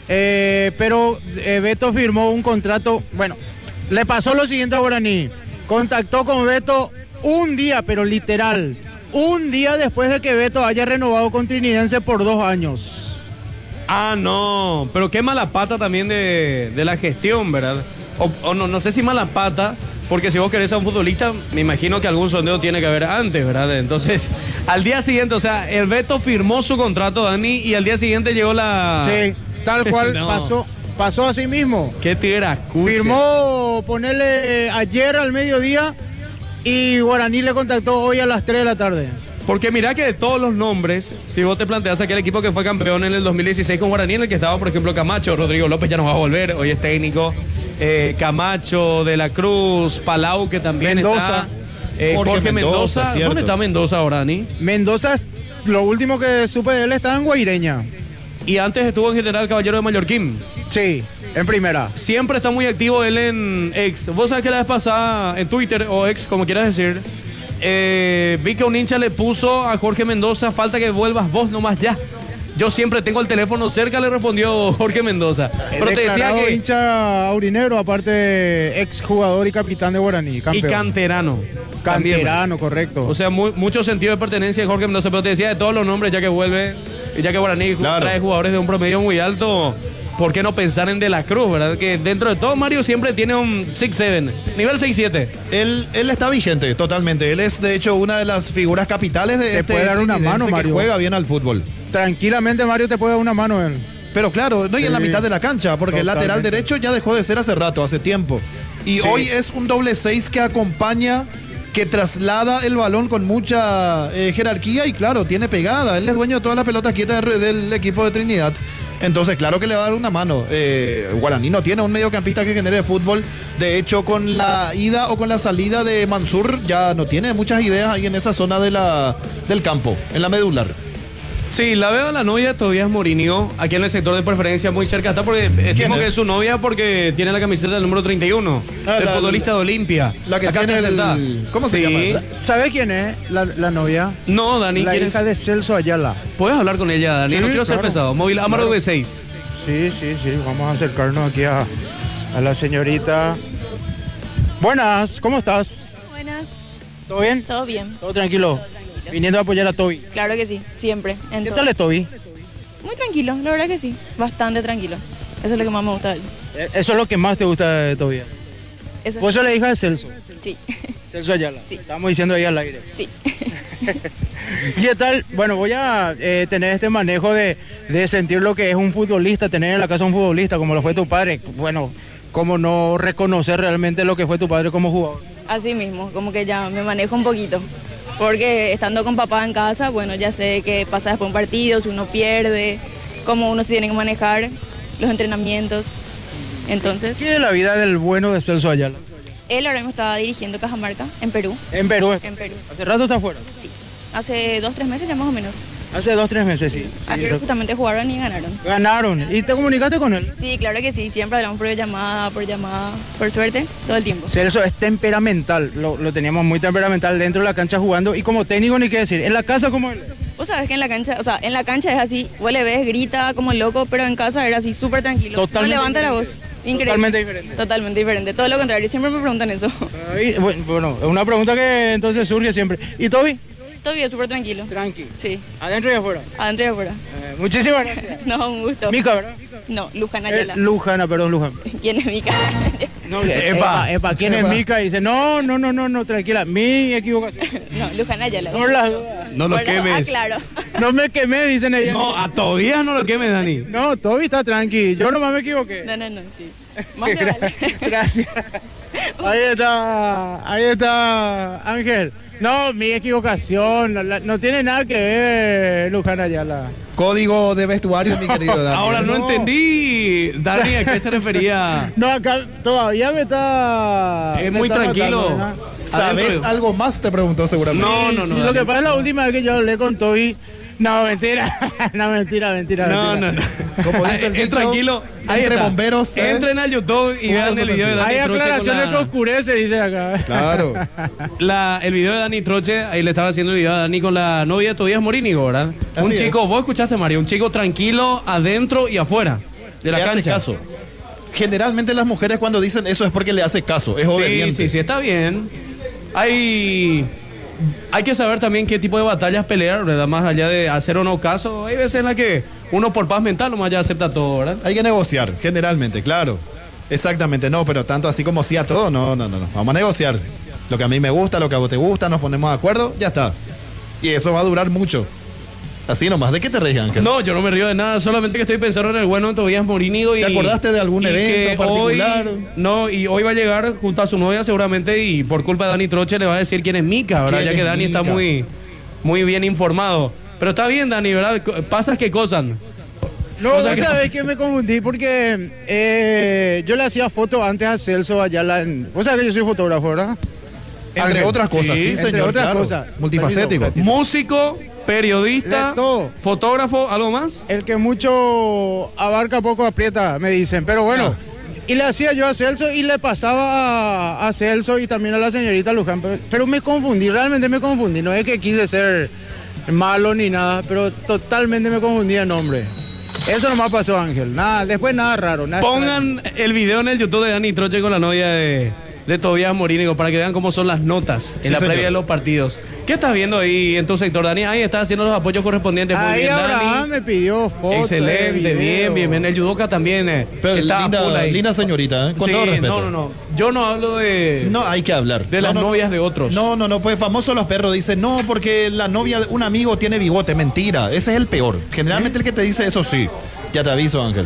Eh, pero eh, Beto firmó un contrato. Bueno, le pasó lo siguiente a Guaraní. Contactó con Beto un día, pero literal. Un día después de que Beto haya renovado con Trinidense por dos años. ah, no, pero qué mala pata también de, de la gestión, ¿verdad? O, o no, no sé si mala pata, porque si vos querés a un futbolista, me imagino que algún sondeo tiene que haber antes, ¿verdad? Entonces, al día siguiente, o sea, el Beto firmó su contrato, Dani, y al día siguiente llegó la... Sí, tal cual No. pasó. Pasó así mismo. Qué tiracucia. Firmó ponerle eh, ayer al mediodía y Guaraní le contactó hoy a las tres de la tarde. Porque mira que de todos los nombres, si vos te planteas aquel equipo que fue campeón en el dos mil dieciséis con Guaraní, en el que estaba, por ejemplo, Camacho, Rodrigo López ya no va a volver, hoy es técnico, eh, Camacho, De la Cruz, Palau, que también Mendoza. está, eh, Jorge, Jorge Mendoza, Mendoza, ¿dónde cierto. está Mendoza ahora, Dani? Mendoza, lo último que supe de él estaba en Guaireña. Y antes estuvo en General Caballero de Mallorquín. Sí, en primera. Siempre está muy activo él en X. Vos sabés que la vez pasada en Twitter o X, como quieras decir, eh, vi que un hincha le puso a Jorge Mendoza, falta que vuelvas vos nomás ya. Yo siempre tengo el teléfono cerca, le respondió Jorge Mendoza. Pero te decía Declarado que... hincha aurinegro, aparte ex jugador y capitán de Guaraní. Y Campeón. canterano. También. Canterano, correcto. O sea, mu- mucho sentido de pertenencia de Jorge Mendoza. Pero te decía de todos los nombres, ya que vuelve, y ya que Guaraní Claro. trae jugadores de un promedio muy alto, ¿por qué no pensar en De la Cruz, verdad? Que dentro de todo Mario siempre tiene un seis siete, nivel seis siete. Él, él está vigente totalmente. Él es, de hecho, una de las figuras capitales de Te este puede dar una trinidense mano, que Mario. juega bien al fútbol. Tranquilamente Mario te puede dar una mano él. Pero claro, no y en la Sí. mitad de la cancha, porque el lateral Totalmente. derecho ya dejó de ser hace rato, hace tiempo. Y Sí. hoy es un doble seis que acompaña que traslada el balón con mucha eh, jerarquía y claro, tiene pegada. Él es dueño de todas las pelotas quietas de- del equipo de Trinidad. Entonces, claro que le va a dar una mano. Eh, Guaraní no tiene un mediocampista que genere fútbol. De hecho, con la ida o con la salida de Mansur, ya no tiene muchas ideas ahí en esa zona de la, del campo, en la medular. Sí, la veo a la novia Tobías Morínigo, aquí en el sector de preferencia muy cerca está, porque estimo es? que es su novia porque tiene la camiseta del número treinta y uno, Ah, el la- futbolista de Olimpia. la que Acá tiene está el- sentada. ¿cómo se Sí. llama? ¿Sabe quién es la, la novia? No, Dani, La ¿quieres? hija de Celso Ayala. Puedes hablar con ella, Dani, Sí, no quiero ser claro. pesado. Móvil Amaro Claro. V seis. Sí, sí, sí. Vamos a acercarnos aquí a, a la señorita. Buenas, ¿cómo estás? Buenas, ¿Todo bien? todo bien. ¿Todo tranquilo? Viniendo a apoyar a Toby. Claro que sí, siempre. en ¿Qué todo. tal es Toby? Muy tranquilo, la verdad que sí. Bastante tranquilo. Eso es lo que más me gusta de él. Eh, Eso es lo que más te gusta de Toby. Eso Vos sos la hija de Celso. Sí, Celso Ayala. Sí. Estamos diciendo ahí al aire. sí. ¿Y qué tal? Bueno, voy a eh, tener este manejo de, de sentir lo que es un futbolista, tener en la casa un futbolista como lo fue tu padre. Bueno, cómo no reconocer realmente lo que fue tu padre como jugador. Así mismo, como que ya me manejo un poquito. Porque estando con papá en casa, bueno, ya sé qué pasa después de un partido, si uno pierde, cómo uno se tiene que manejar, los entrenamientos. Entonces, ¿Qué es la vida del bueno de Celso Ayala? él ahora mismo estaba dirigiendo Cajamarca, en Perú. En Perú. En Perú, Hace rato está afuera. sí. Hace dos, tres meses ya más o menos. Hace dos, tres meses, sí. Sí, Ayer re- justamente jugaron y ganaron. Ganaron. ¿Y te comunicaste con él? Sí, claro que sí, siempre hablamos por llamada, por llamada, por suerte, todo el tiempo. Celso es temperamental, lo, lo teníamos muy temperamental dentro de la cancha jugando y como técnico ni qué decir. En la casa como él. Vos sabés que en la cancha, o sea, en la cancha es así, vos le ves, grita como loco, pero en casa era así, súper tranquilo. Totalmente no levanta la voz. diferente. Increíble. Totalmente diferente. Totalmente diferente. Todo lo contrario, siempre me preguntan eso. Ay, bueno, bueno, es una pregunta que entonces surge siempre. ¿Y Toby? Todo bien, súper tranquilo. Tranqui. Sí, Adentro y afuera. adentro y afuera. Eh, muchísimas gracias. No, un gusto. Mica, ¿verdad? No, Luján Eh, Ayala. Lujana, perdón, Luján. ¿Quién es Mica? No, Epa. epa, epa, ¿quién es Epa. Mica? Y dice, no, no, no, no, no, tranquila, mi equivocación. No, Luján Ayala. Por las dudas. No lo Por la- quemes. Ah, claro. No me quemé, dicen ellos. No, a Tobías no lo quemes, Dani. No, Toby está tranqui, yo nomás me equivoqué. No, no, no, sí. Más te vale. Gracias. Ahí está, ahí está Ángel. No, mi equivocación, no, la- no tiene nada que ver Luján Ayala. Código de vestuario, mi querido Dani. Ahora no, No. entendí, Dani, ¿a qué se refería? No, acá todavía me está... Es me muy está tranquilo. matando, ¿verdad? ¿Sabes Adentro. algo más? Te preguntó seguramente. No, no, Sí, no, lo que Dani. pasa es la última vez que yo hablé con Toby... No, mentira, no, mentira, mentira. No, mentira. no, no. Como dice el Es dicho, tranquilo. Ahí entre está. bomberos, ¿eh? Entren al YouTube y Uno vean se el video de persigue. Dani Hay Troche con aclaraciones la- que oscurece, dicen acá. Claro. La, el video de Dani Troche, ahí le estaba haciendo el video a Dani con la novia de Tobías Morínigo, ¿verdad? Así un es. chico, vos escuchaste, Mario, un chico tranquilo adentro y afuera de la Le hace cancha. caso. Generalmente las mujeres cuando dicen eso es porque le hace caso, es Sí, obediente. sí, sí, está bien. Hay, hay que saber también qué tipo de batallas pelear, ¿verdad? Más allá de hacer o no caso. Hay veces en las que uno por paz mental nomás ya acepta todo, ¿verdad? Hay que negociar, generalmente, claro. Exactamente, no, pero tanto así como sí a todo, no, no, no, no. Vamos a negociar. Lo que a mí me gusta, lo que a vos te gusta, nos ponemos de acuerdo, ya está. Y eso va a durar mucho. Así nomás, ¿de qué te reís, Ángel? No, yo no me río de nada, solamente que estoy pensando en el bueno de Tobías Morínigo y... ¿Te acordaste de algún y evento que particular? hoy- no, y hoy va a llegar junto a su novia seguramente y por culpa de Dani Troche le va a decir quién es Mica, ¿verdad? ¿Quién Ya es que Dani está Mica? muy, muy bien informado. Pero está bien, Dani, ¿verdad? Co- Pasas que cosas. No, O sea vos que- sabés que me confundí porque eh, yo le hacía fotos antes a Celso Ayala. En, vos sabés que yo soy fotógrafo, ¿verdad? Entre Ángel. otras cosas, Sí, sí, entre señor, otras claro. cosas. Multifacético. Platino, Músico, periodista, De todo. fotógrafo, ¿algo más? El que mucho abarca poco aprieta, me dicen. Pero bueno, y le hacía yo a Celso y le pasaba a, a Celso y también a la señorita Luján. Pero, pero me confundí, realmente me confundí. No es que quise ser malo ni nada, pero totalmente me confundí el nombre. Eso nomás pasó, Ángel. Nada, después nada raro. Nada Pongan el video en el YouTube de Dani Troche con la novia de, de Tobías Morínigo para que vean cómo son las notas en Sí, la señor. previa de los partidos. ¿Qué estás viendo ahí en tu sector, Dani? Ahí estás haciendo los apoyos correspondientes. Muy Ahí bien, Abraham Dani. me pidió fotos. Excelente, bien, bien, bien. El judoka también eh, Pero está full linda, ahí. linda señorita, ¿eh? Con Sí, todo respeto. no, no, no. Yo no hablo de, No, hay que hablar. de las No, no, novias de otros. No, no, no, pues famoso los perros dicen, no, porque la novia de un amigo tiene bigote, mentira, ese es el peor. Generalmente el que te dice eso sí, ya te aviso, Ángel.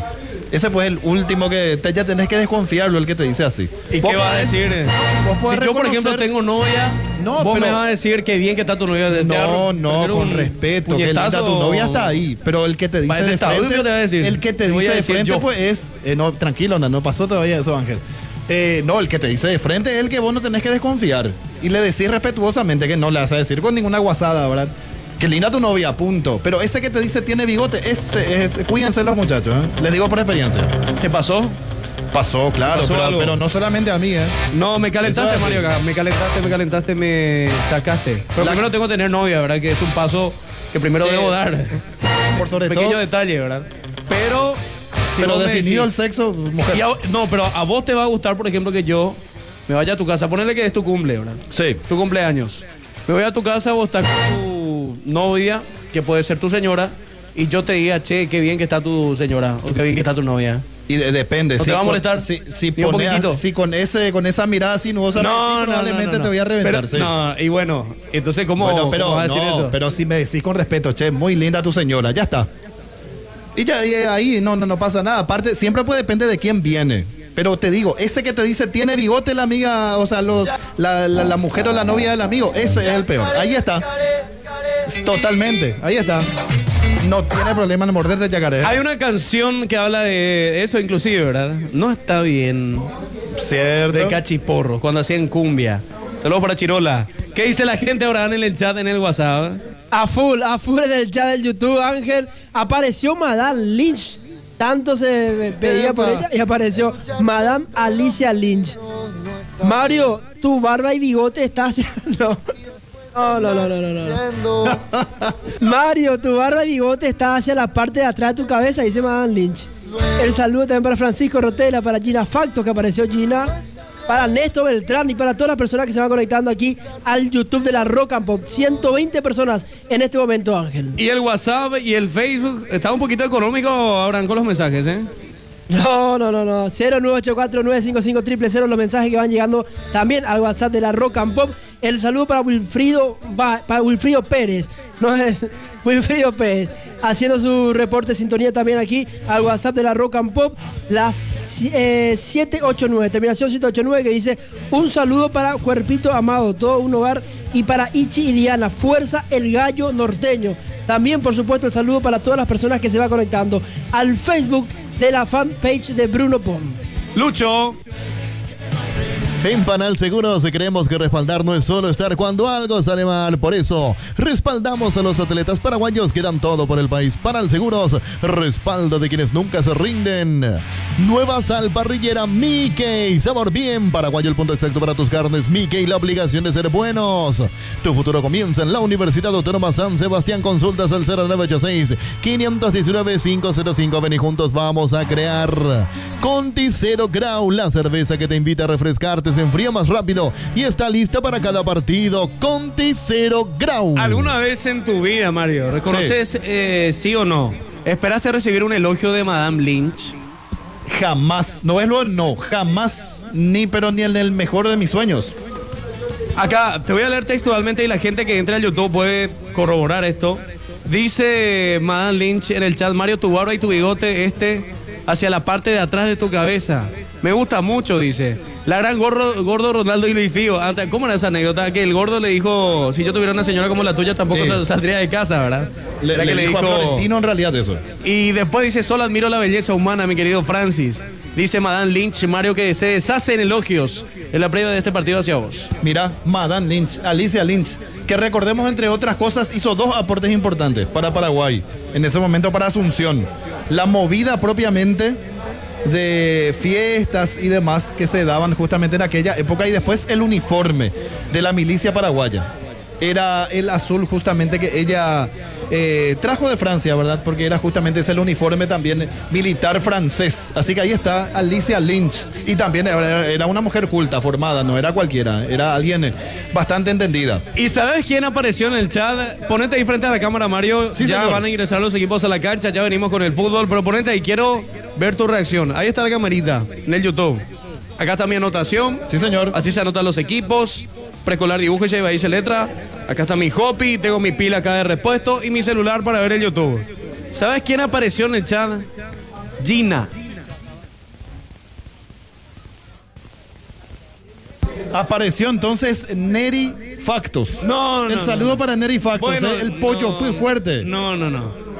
Ese pues el último que te, ya tenés que desconfiarlo, el que te dice así. ¿Y qué va a decir? Si yo, por ejemplo, tengo novia, no, vos pero, me vas a decir que bien que está tu novia. No, no, con respeto, que linda tu novia está ahí. Pero el que te dice de frente, te va a decir. El que te dice de frente, yo. pues es... Eh, no, tranquilo, no, no pasó todavía eso, Ángel. Eh, no, el que te dice de frente es el que vos no tenés que desconfiar. Y le decís respetuosamente que no le vas a decir con ninguna guasada, ¿verdad? Que linda tu novia, punto. Pero ese que te dice tiene bigote, ese, es, cuídense los muchachos, ¿eh? Les digo por experiencia. ¿Qué pasó? Pasó, claro, ¿Pasó pero, pero no solamente a mí, ¿eh? No, me calentaste, Mario, me calentaste, me calentaste, me sacaste. Pero La... primero tengo que tener novia, ¿verdad? Que es un paso que primero eh, debo dar. Por sobre Pequeño todo. detalle, ¿verdad? Pero... Si pero definido decís, el sexo, mujer. A, no, pero a vos te va a gustar, por ejemplo, que yo me vaya a tu casa. Ponele que es tu cumple, ¿verdad? Sí. Tu cumpleaños. Me voy a tu casa, vos estás con tu novia, que puede ser tu señora, y yo te diga, che, qué bien que está tu señora, o qué bien que está tu novia. Y de, depende. ¿No si te va a molestar? Si, si, pones, si con ese con esa mirada sinuosa, no, no, probablemente no, no, no. te voy a reventar. Pero, sí. No, y bueno, entonces, ¿cómo, bueno, pero, ¿cómo vas a decir no, eso? Pero si me decís con respeto, che, muy linda tu señora, ya está. Y ya y ahí no, no, no pasa nada. Aparte, siempre puede depender de quién viene. Pero te digo, ese que te dice tiene bigote la amiga, o sea, los, la, la, la mujer o la novia del amigo, ese es el peor. Ahí está. Totalmente, ahí está. No tiene problema en morder de yacaré. Hay una canción que habla de eso inclusive, ¿verdad? No está bien. Cierto. De Cachiporro, cuando hacían cumbia. Saludos para Chirola. ¿Qué dice la gente ahora en el chat, en el WhatsApp? A full, a full en el chat del YouTube, Ángel. Apareció Madame Lynch. Tanto se pedía por ella y apareció Madame Alicia Lynch. Mario, tu barba y bigote está haciendo... No, no, no, no, no, no. Mario, tu barba y bigote está hacia la parte de atrás de tu cabeza, dice Madame Lynch. El saludo también para Francisco Rotela, para Gina Facto, que apareció Gina, para Néstor Beltrán y para todas las personas que se van conectando aquí al YouTube de la Rock and Pop. ciento veinte personas en este momento, Ángel. Y el WhatsApp y el Facebook está un poquito económico, Abraham, con los mensajes, ¿eh? No, no, no, no. cero nueve ocho cuatro nueve cinco cinco cero cero cero, los mensajes que van llegando también al WhatsApp de la Rock and Pop. El saludo para Wilfrido, para Wilfrido Pérez, no es Wilfrido Pérez, haciendo su reporte de sintonía también aquí al WhatsApp de la Rock and Pop, las eh, siete ocho nueve, terminación siete ocho nueve, que dice: un saludo para Cuerpito Amado, todo un hogar, y para Ichi y Diana, fuerza el gallo norteño. También, por supuesto, el saludo para todas las personas que se van conectando al Facebook de la fanpage de Bruno Pon. Lucho. En Panal Seguros creemos que respaldar no es solo estar cuando algo sale mal. Por eso, respaldamos a los atletas paraguayos que dan todo por el país. Panal Seguros, respaldo de quienes nunca se rinden. Nueva sal parrillera Mickey. Sabor bien paraguayo, el punto exacto para tus carnes. Mickey, la obligación de ser buenos. Tu futuro comienza en la Universidad Autónoma San Sebastián. Consultas al cero nueve ocho seis, cinco uno nueve, cinco cero cinco. Ven y juntos vamos a crear Conti Cero Grau, la cerveza que te invita a refrescarte. Se enfría más rápido y está lista para cada partido. Conti Cero Grau. ¿Alguna vez en tu vida, Mario, reconoces sí, eh, sí o no, esperaste recibir un elogio de Madame Lynch? Jamás. No es lo no, jamás. Ni pero ni en el mejor de mis sueños. Acá te voy a leer textualmente y la gente que entra al YouTube puede corroborar esto. Dice Madame Lynch en el chat: Mario, tu barba y tu bigote este hacia la parte de atrás de tu cabeza. Me gusta mucho, dice. La gran gordo, gordo Ronaldo y Luis Figo. ¿Cómo era esa anécdota? Que el gordo le dijo: si yo tuviera una señora como la tuya, tampoco sí, saldría de casa, ¿verdad? Le, le, que le dijo a Florentino en realidad eso. Y después dice: solo admiro la belleza humana, mi querido Francis. Dice Madame Lynch: Mario, que se deshace en elogios en la previa de este partido hacia vos. Mira, Madame Lynch, Alicia Lynch, que recordemos, entre otras cosas, hizo dos aportes importantes para Paraguay. En ese momento para Asunción. La movida propiamente de fiestas y demás que se daban justamente en aquella época, y después el uniforme de la milicia paraguaya. Era el azul justamente que ella eh, trajo de Francia, ¿verdad? Porque era justamente ese el uniforme también militar francés. Así que ahí está Alicia Lynch. Y también era, era una mujer culta, formada, no era cualquiera, era alguien bastante entendida. ¿Y sabes quién apareció en el chat? Ponete ahí frente a la cámara, Mario. Sí, ya señor. Van a ingresar los equipos a la cancha, ya venimos con el fútbol, pero ponete ahí, quiero ver tu reacción. Ahí está la camarita en el YouTube. Acá está mi anotación. Sí, señor. Así se anotan los equipos. Preescolar dibujo y se dice letra. Acá está mi hopi, tengo mi pila acá de repuesto y mi celular para ver el YouTube. ¿Sabes quién apareció en el chat? Gina. Apareció entonces Neri Factos. No, no. El saludo no. para Neri Factos, Bueno, ¿eh? El pollo no, muy fuerte. No, no, no.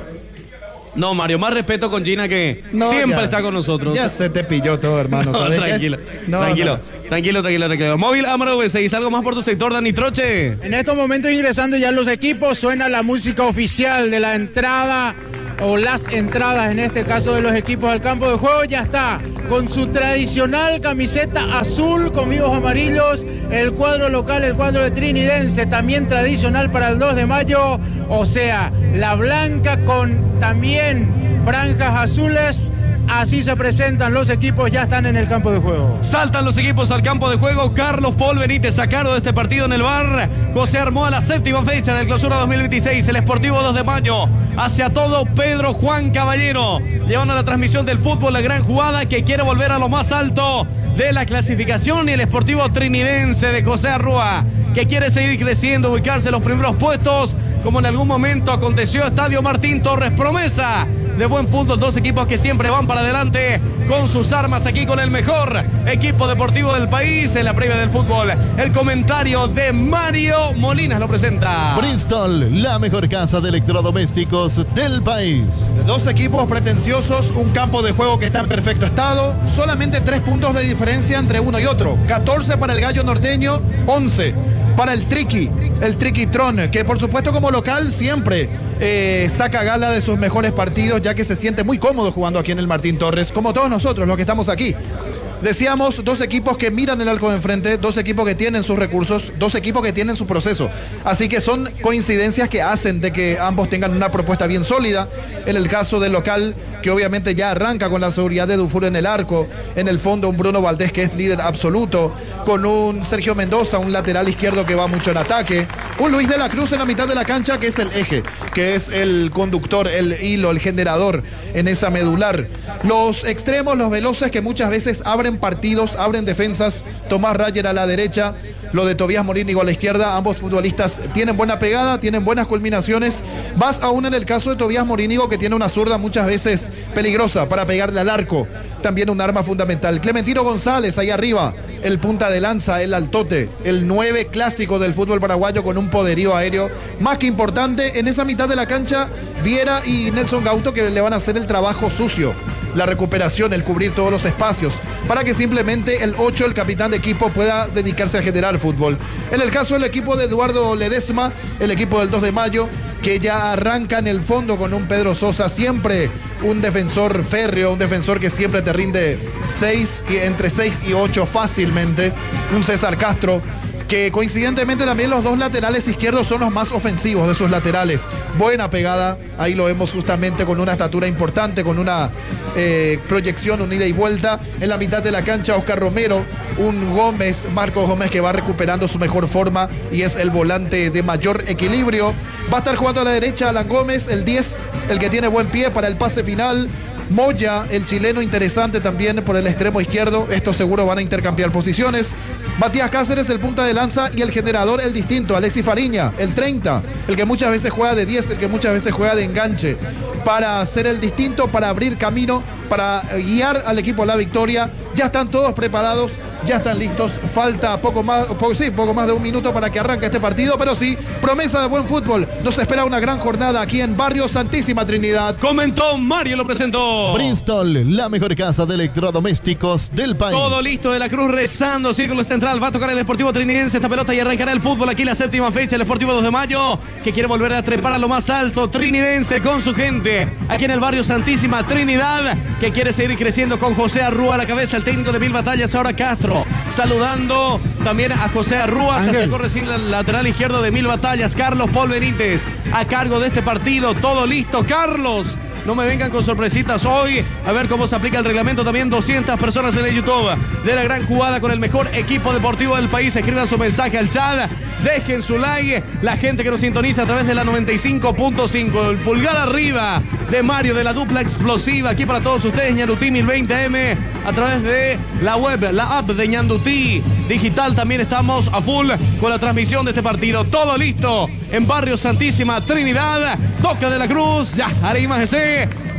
No, Mario, más respeto con Gina que No, siempre ya, está con nosotros. Ya se te pilló todo, hermano. No, ¿sabes tranquilo, qué? No, tranquilo, no. tranquilo, tranquilo, tranquilo. Móvil Amaro V seis, algo más por tu sector, Dani Troche. En estos momentos ingresando ya los equipos, suena la música oficial de la entrada o las entradas, en este caso de los equipos al campo de juego. Ya está con su tradicional camiseta azul con vivos amarillos, el cuadro local, el cuadro de Trinidense, también tradicional para el dos de mayo, o sea, la blanca con también franjas azules. Así se presentan los equipos, ya están en el campo de juego. Saltan los equipos al campo de juego. Carlos Paul Benítez a cargo de este partido en el V A R. José armó a la séptima fecha del Clausura dos mil veintiséis. El Sportivo dos de mayo. Hacia todo Pedro Juan Caballero. Llevando la transmisión del fútbol, la gran jugada que quiere volver a lo más alto de la clasificación. Y el Sportivo Trinidense de José Arrúa, que quiere seguir creciendo, ubicarse en los primeros puestos, como en algún momento aconteció Estadio Martín Torres. Promesa de buen fútbol, dos equipos que siempre van para adelante con sus armas, aquí con el mejor equipo deportivo del país en la previa del fútbol. El comentario de Mario Molinas lo presenta. Bristol, la mejor casa de electrodomésticos del país. Dos equipos pretenciosos, un campo de juego que está en perfecto estado, solamente tres puntos de diferencia entre uno y otro. catorce para el Gallo Norteño, once para el Triqui, el Triquitron, que por supuesto como local siempre eh, saca gala de sus mejores partidos, ya que se siente muy cómodo jugando aquí en el Martín Torres, como todos nosotros los que estamos aquí. Decíamos, dos equipos que miran el arco de enfrente, dos equipos que tienen sus recursos, dos equipos que tienen su proceso. Así que son coincidencias que hacen de que ambos tengan una propuesta bien sólida. En el caso del local, que obviamente ya arranca con la seguridad de Dufour en el arco, en el fondo un Bruno Valdés que es líder absoluto, con un Sergio Mendoza, un lateral izquierdo que va mucho en ataque, un Luis de la Cruz en la mitad de la cancha que es el eje, que es el conductor, el hilo, el generador en esa medular. Los extremos, los veloces que muchas veces abren partidos, abren defensas. Tomás Rayer a la derecha, lo de Tobías Morínigo a la izquierda. Ambos futbolistas tienen buena pegada, tienen buenas culminaciones. Más aún en el caso de Tobías Morínigo, que tiene una zurda muchas veces peligrosa para pegarle al arco, también un arma fundamental. Clementino González ahí arriba, el punta de lanza, el altote, el nueve clásico del fútbol paraguayo, con un poderío aéreo más que importante. En esa mitad de la cancha, Viera y Nelson Gauto, que le van a hacer el trabajo sucio, la recuperación, el cubrir todos los espacios, para que simplemente el ocho, el capitán de equipo, pueda dedicarse a generar fútbol. En el caso del equipo de Eduardo Ledesma, el equipo del dos de mayo, que ya arranca en el fondo con un Pedro Sosa, siempre un defensor férreo, un defensor que siempre te rinde seis, entre seis y ocho fácilmente, un César Castro, que coincidentemente también los dos laterales izquierdos son los más ofensivos de sus laterales. Buena pegada, ahí lo vemos justamente con una estatura importante, con una eh, proyección, un ida y vuelta. En la mitad de la cancha, Oscar Romero, un Gómez, Marcos Gómez, que va recuperando su mejor forma y es el volante de mayor equilibrio. Va a estar jugando a la derecha Alan Gómez, el diez, el que tiene buen pie para el pase final. Moya, el chileno, interesante también por el extremo izquierdo. Estos seguro van a intercambiar posiciones. Matías Cáceres, el punta de lanza, y el generador, el distinto, Alexis Fariña, el treinta, el que muchas veces juega de diez, el que muchas veces juega de enganche, para hacer el distinto, para abrir camino, para guiar al equipo a la victoria. Ya están todos preparados, ya están listos. Falta poco más, poco, sí, poco más de un minuto para que arranque este partido, pero sí, promesa de buen fútbol. Nos espera una gran jornada aquí en Barrio Santísima Trinidad. Comentó Mario, lo presentó. Bristol, la mejor casa de electrodomésticos del país. Todo listo, de la Cruz rezando, círculo central, va a tocar el Sportivo Trinidense esta pelota y arrancará el fútbol aquí la séptima fecha. El Sportivo dos de mayo, que quiere volver a trepar a lo más alto. Trinidense con su gente, aquí en el Barrio Santísima Trinidad, que quiere seguir creciendo con José Arrúa a la cabeza, el técnico de Mil Batallas, ahora Castro, saludando también a José Arrúa. Se acercó recién el lateral izquierdo de Mil Batallas, Carlos Paul Benítez, a cargo de este partido. Todo listo, Carlos. No me vengan con sorpresitas hoy. A ver cómo se aplica el reglamento. También doscientas personas en el YouTube de la gran jugada con el mejor equipo deportivo del país. Escriban su mensaje al chat. Dejen su like. La gente que nos sintoniza a través de la noventa y cinco punto cinco. El pulgar arriba de Mario, de la dupla explosiva. Aquí para todos ustedes, Ñandutí mil veinte M. A través de la web, la app de Ñandutí Digital. También estamos a full con la transmisión de este partido. Todo listo en Barrio Santísima Trinidad. Toca de la Cruz. Ya, haré imagen.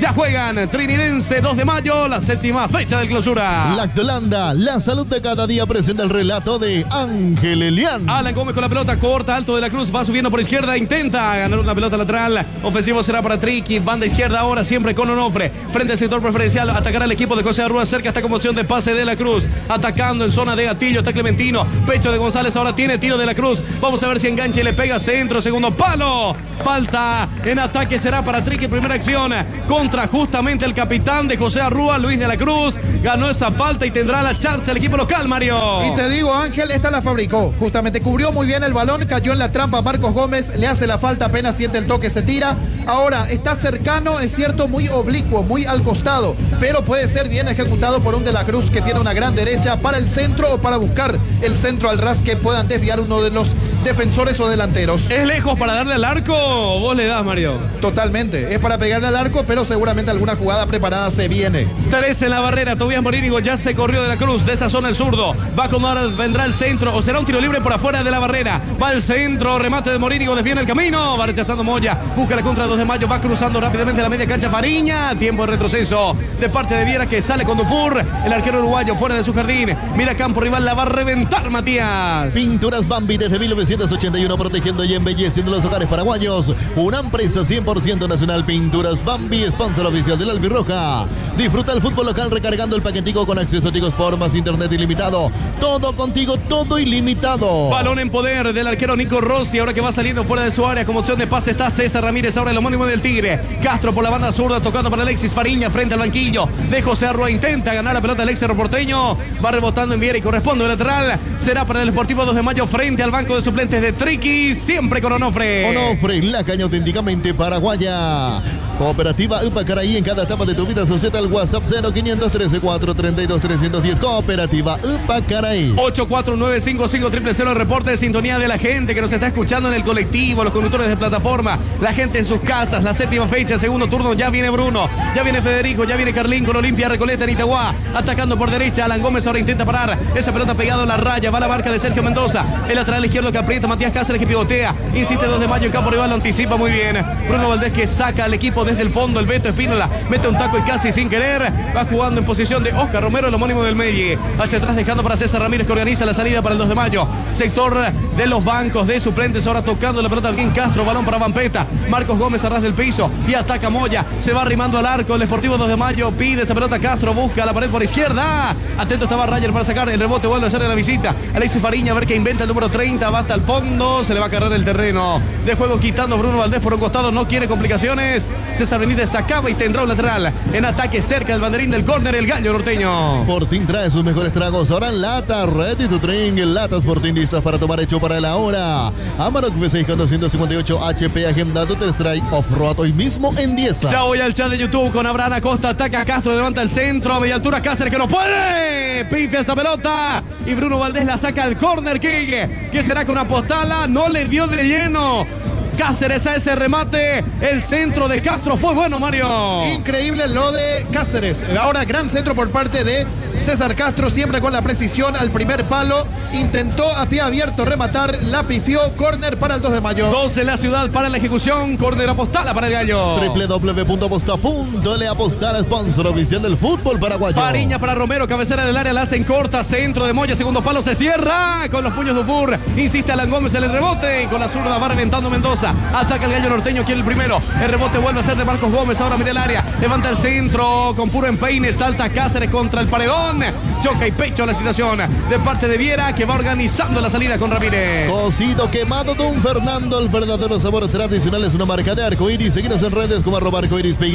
Ya juegan Trinidense dos de mayo, la séptima fecha del clausura. Lactolanda, la salud de cada día, presenta el relato de Ángel Elián. Alan Gómez con la pelota corta, Alto de la Cruz va subiendo por izquierda, intenta ganar una pelota lateral. Ofensivo será para Triqui, banda izquierda ahora siempre con Onofre. Frente al sector preferencial, atacará al equipo de José Arrua, cerca esta conmoción de pase de la Cruz. Atacando en zona de gatillo, está Clementino. Pecho de González, ahora tiene tiro de la Cruz. Vamos a ver si engancha y le pega centro, segundo palo. Falta en ataque será para Triqui, primera acción contra justamente el capitán de José Arrua, Luis de la Cruz. Ganó esa falta y tendrá la chance el equipo local, Mario. Y te digo, Ángel, esta la fabricó. Justamente cubrió muy bien el balón, cayó en la trampa Marcos Gómez, le hace la falta, apenas siente el toque, se tira. Ahora está cercano, es cierto, muy oblicuo, muy al costado, pero puede ser bien ejecutado por un de la Cruz que tiene una gran derecha para el centro o para buscar el centro al ras que puedan desviar uno de los defensores o delanteros. ¿Es lejos para darle al arco o vos le das, Mario? Totalmente, es para pegarle al arco, pero seguramente alguna jugada preparada se viene. Tres en la barrera, Tobías Morínigo ya se corrió de la Cruz, de esa zona el zurdo. Va a acomodar, vendrá el centro, o será un tiro libre por afuera de la barrera. Va el centro, remate de Morínigo, defiende el camino, va rechazando Moya, busca la contra dos de mayo, va cruzando rápidamente la media cancha Fariña, tiempo de retroceso de parte de Viera que sale con Dufour, el arquero uruguayo fuera de su jardín, mira campo rival, la va a reventar Matías. Pinturas Bambi desde mil novecientos ochenta y uno, protegiendo y embelleciendo los hogares paraguayos. Una empresa cien por ciento nacional. Pinturas Bambi, sponsor oficial del Albirroja. Disfruta el fútbol local recargando el paquetico con acceso a Tigos por más internet ilimitado. Todo contigo, todo ilimitado. Balón en poder del arquero Nico Rossi, ahora que va saliendo fuera de su área, como opción de pase está César Ramírez, ahora el homónimo del Tigre. Castro por la banda zurda, tocando para Alexis Fariña frente al banquillo de José Arrua, intenta ganar la pelota Alexis Porteño, va rebotando en Viera y corresponde el lateral, será para el Sportivo dos de mayo frente al banco de suplentes de Triqui, siempre con Onofre. Onofre, la caña auténticamente paraguaya. Cooperativa Upacaraí, en cada etapa de tu vida, asociata al WhatsApp cero quinientos trece, cuatrocientos treinta y dos, trescientos diez. Cooperativa Upacaraí. ocho cuatro nueve cinco cinco cero cero, el reporte de sintonía de la gente que nos está escuchando en el colectivo, los conductores de plataforma, la gente en sus casas, la séptima fecha, segundo turno, ya viene Bruno, ya viene Federico, ya viene Carlín con Olimpia Recoleta en Itagua, atacando por derecha, Alan Gómez ahora intenta parar, esa pelota pegado en la raya, va la marca de Sergio Mendoza, el lateral izquierdo que aprieta, Matías Cáceres que pivotea, insiste dos de mayo en campo rival, lo anticipa muy bien, Bruno Valdés que saca al equipo desde el fondo, el Beto Espínola mete un taco y casi sin querer, va jugando en posición de Oscar Romero, el homónimo del Medellín, hacia atrás dejando para César Ramírez que organiza la salida para el dos de mayo, sector de los bancos de suplentes, ahora tocando la pelota bien Castro, balón para Vampeta, Marcos Gómez a ras del piso y ataca Moya, se va arrimando al arco, el Sportivo dos de mayo pide esa pelota, Castro busca la pared por izquierda, atento estaba Rayer para sacar, el rebote vuelve a hacer de la visita, Alexis Fariña a ver qué inventa el número treinta, va hasta el fondo, se le va a cargar el terreno de juego quitando Bruno Valdés por un costado, no quiere complicaciones, César Benítez sacaba y tendrá un lateral en ataque cerca del banderín del córner, el gallo norteño. Fortín trae sus mejores tragos ahora en lata, ready to drink, latas Fortín listas para tomar, hecho para la hora. Amarok V seis con doscientos cincuenta y ocho H P, agenda tu test drive off-road hoy mismo en diez. Ya voy al chat de YouTube con Abraham Acosta, ataca a Castro, levanta el centro, a media altura Cáceres que no puede, pifia esa pelota y Bruno Valdés la saca al córner kick, que será con una postala, no le dio de lleno Cáceres a ese remate, el centro de Castro fue bueno, Mario. Increíble lo de Cáceres, ahora gran centro por parte de César Castro, siempre con la precisión al primer palo, intentó a pie abierto rematar, la pifió, córner para el dos de mayo. dos en la ciudad para la ejecución, córner apostala para el gallo. doble u doble u doble u punto aposta punto ele, Apostala, sponsor oficial del fútbol paraguayo. Fariña para Romero, cabecera del área, la hacen corta, centro de Moya, segundo palo, se cierra con los puños de Ufur, insiste Alan Gómez en el rebote, con la zurda va reventando Mendoza, ataca el gallo norteño, quiere el primero, el rebote vuelve a ser de Marcos Gómez, ahora mira el área, levanta el centro, con puro empeine, salta Cáceres contra el paredón, choca y pecho la situación de parte de Viera, que va organizando la salida con Ramírez. Cocido quemado Don Fernando, el verdadero sabor tradicional, es una marca de Arcoiris. Seguinos en redes como arroba arcoiris P Y.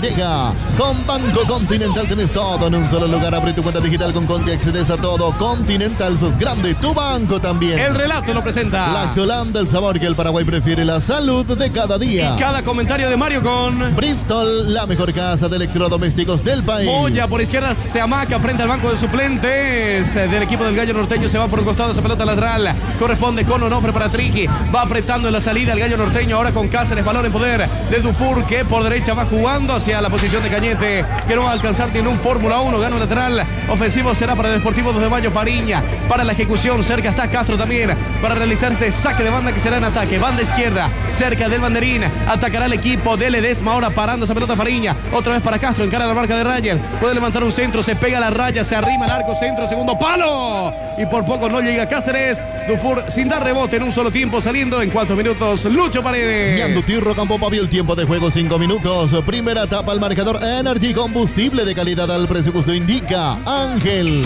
Con Banco Continental tenés todo en un solo lugar. Abre tu cuenta digital con Conti, accedes a todo. Continental, sos grande, tu banco también. El relato lo presenta Lactolanda, el sabor que el Paraguay prefiere, la salud de cada día. Y cada comentario de Mario con Bristol, la mejor casa de electrodomésticos del país. Moya por izquierda se amaca frente al banco de su suplentes del equipo del Gallo Norteño. Se va por un costado esa pelota lateral. Corresponde con Onofre para Triqui. Va apretando en la salida el Gallo Norteño. Ahora con Cáceres. Balón en poder de Dufour, que por derecha va jugando hacia la posición de Cañete, que no va a alcanzar. Tiene un Fórmula uno. Gana un lateral. Ofensivo será para el Deportivo dos de Mayo. Fariña para la ejecución. Cerca está Castro también para realizar este saque de banda que será en ataque. Banda izquierda. Cerca del banderín. Atacará el equipo de Ledesma. Ahora parando esa pelota Fariña. Otra vez para Castro. Encara la marca de Rayer. Puede levantar un centro. Se pega a la raya. Se arrima el arco. Centro. Segundo palo. Y por poco no llega Cáceres. Dufour sin dar rebote en un solo tiempo. Saliendo en cuatro minutos. Lucho Paredes. Ñandutí Rocampo Pavio, el tiempo de juego cinco minutos. Primera etapa al marcador. Energy, combustible de calidad al precio que usted indica. Ángel.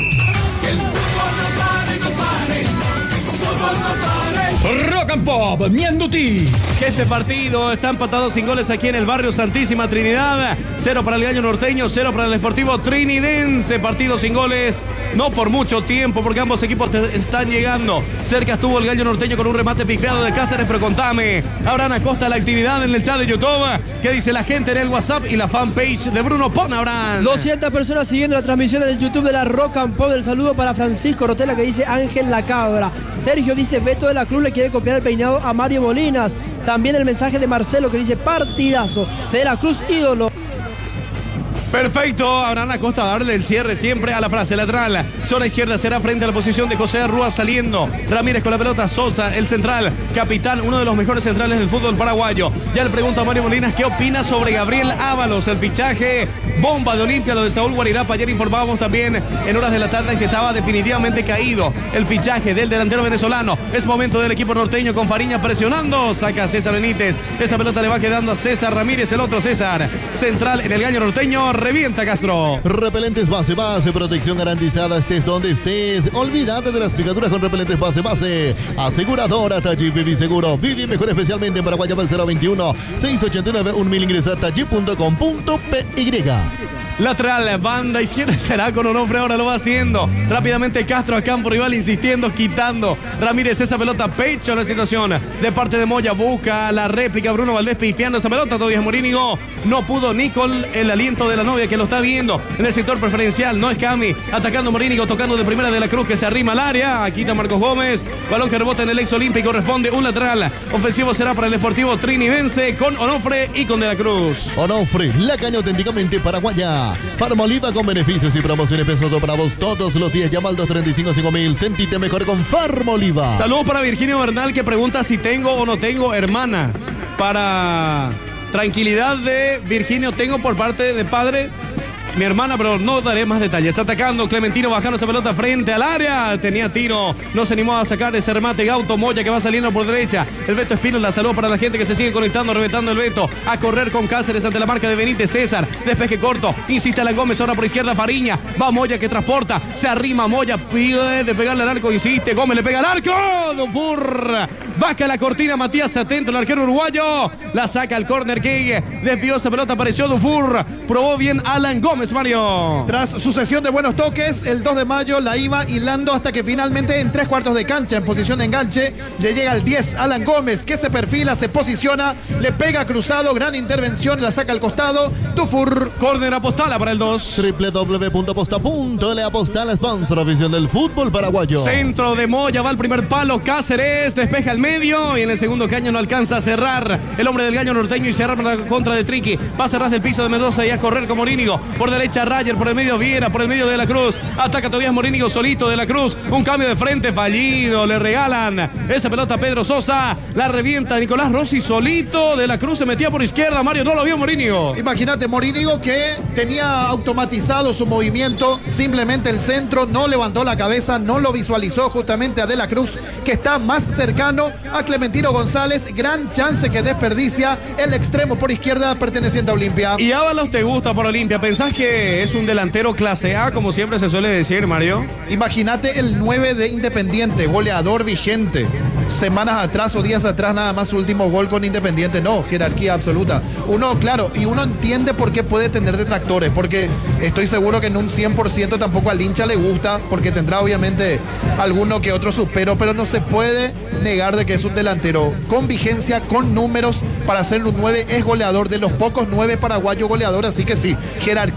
Rock and Pop, Ñandutí. Este partido está empatado sin goles aquí en el barrio Santísima Trinidad. Cero para el Gallo Norteño, cero para el Deportivo Trinidense. Partido sin goles, no por mucho tiempo, porque ambos equipos están llegando. Cerca estuvo el Gallo Norteño con un remate pifeado de Cáceres, pero contame, Abraham Acosta, la actividad en el chat de YouTube. ¿Qué dice la gente en el WhatsApp y la fanpage de Bruno Pon, Abraham? doscientas personas siguiendo la transmisión en el YouTube de la Rock and Pop. El saludo para Francisco Rotela, que dice Ángel La Cabra. Sergio dice Beto de la Cruz le quiere copiar el peinado a Mario Molinas. También el mensaje de Marcelo, que dice partidazo. De la Cruz, ídolo. Perfecto, Abraham Acosta a darle el cierre siempre a la frase lateral. Zona izquierda será frente a la posición de José Rúa saliendo. Ramírez con la pelota, Sosa, el central, capitán, uno de los mejores centrales del fútbol paraguayo. Ya le pregunto a Mario Molinas qué opina sobre Gabriel Ábalos, el fichaje bomba de Olimpia, lo de Saúl Guarirapa. Ayer informábamos también en horas de la tarde que estaba definitivamente caído el fichaje del delantero venezolano. Es momento del equipo norteño con Fariña presionando. Saca a César Benítez. Esa pelota le va quedando a César Ramírez, el otro César. Central en el Gallo Norteño. Revienta Castro. Repelentes base, base, protección garantizada, estés donde estés. Olvídate de las picaduras con repelentes base, base. Aseguradora Taji Vivi Seguro. Vivi mejor especialmente en Paraguay. Llama al cero veintiuno, seiscientos ochenta y nueve, mil. Ingresa a taji punto com punto p y. Lateral, banda izquierda será con Onofre, ahora lo va haciendo. Rápidamente Castro a campo rival insistiendo, quitando. Ramírez esa pelota, pecho a la situación. De parte de Moya busca la réplica. Bruno Valdés pifiando esa pelota. Todavía Morínigo no pudo ni con el aliento de la novia que lo está viendo en el sector preferencial. No es Cami, atacando Morínigo, tocando de primera de la Cruz que se arrima al área. Quita Marcos Gómez. Balón que rebota en el ex olímpico. Responde un lateral. Ofensivo será para el Deportivo Trinidense con Onofre y con De la Cruz. Onofre, la caña auténticamente paraguaya. Farmoliva con beneficios y promociones pensando para vos todos los días. Llama al dos treinta y cinco, cinco mil. Sentite mejor con Farmoliva. Saludos para Virginio Bernal, que pregunta si tengo o no tengo hermana. Para tranquilidad de Virginio, tengo por parte de padre mi hermana, pero no daré más detalles. Atacando Clementino, bajando esa pelota frente al área. Tenía tiro, no se animó a sacar ese remate. Gauto Moya que va saliendo por derecha. El Beto Espino, la salud para la gente que se sigue conectando, reventando el Beto. A correr con Cáceres ante la marca de Benítez. César, despeje corto. Insiste Alan Gómez, ahora por izquierda Fariña. Va Moya que transporta. Se arrima Moya, pide de pegarle al arco. Insiste, Gómez le pega al arco. Dufour. Baja la cortina, Matías atento, el arquero uruguayo. La saca al córner que desvió esa pelota. Apareció Dufour. Probó bien Alan Gómez. Mario. Tras sucesión de buenos toques, el dos de mayo la iba hilando hasta que finalmente en tres cuartos de cancha, en posición de enganche, le llega al diez, Alan Gómez, que se perfila, se posiciona, le pega cruzado, gran intervención, la saca al costado, Dufour. Córner Apostala para el dos. doble u doble u doble u punto aposta punto ele Apostala, sponsor oficial del fútbol paraguayo. Centro de Moya, va al primer palo, Cáceres, despeja al medio y en el segundo caño no alcanza a cerrar el hombre del Gallo Norteño y cerrar la contra de Triqui. Va a cerrar del piso de Mendoza y a correr con Morínigo. Por derecha Rayer, por el medio Viera, por el medio de la Cruz. Ataca todavía Morínigo solito de la Cruz. Un cambio de frente fallido. Le regalan esa pelota a Pedro Sosa. La revienta Nicolás Rossi solito. De la Cruz se metía por izquierda. Mario no lo vio Morínigo. Imagínate, Morínigo que tenía automatizado su movimiento. Simplemente el centro, no levantó la cabeza, no lo visualizó justamente a De la Cruz, que está más cercano a Clementino González. Gran chance que desperdicia el extremo por izquierda perteneciente a Olimpia. Y Ábalos te gusta por Olimpia. ¿Pensás que es un delantero clase A, como siempre se suele decir, Mario? Imagínate el nueve de Independiente, goleador vigente. Semanas atrás o días atrás nada más su último gol con Independiente. No, jerarquía absoluta. Uno, claro, y uno entiende por qué puede tener detractores, porque estoy seguro que en un cien por ciento tampoco al hincha le gusta, porque tendrá obviamente alguno que otro supero, pero no se puede negar de que es un delantero con vigencia, con números para ser un nueve, es goleador, de los pocos nueve paraguayos goleadores, así que sí, jerarquía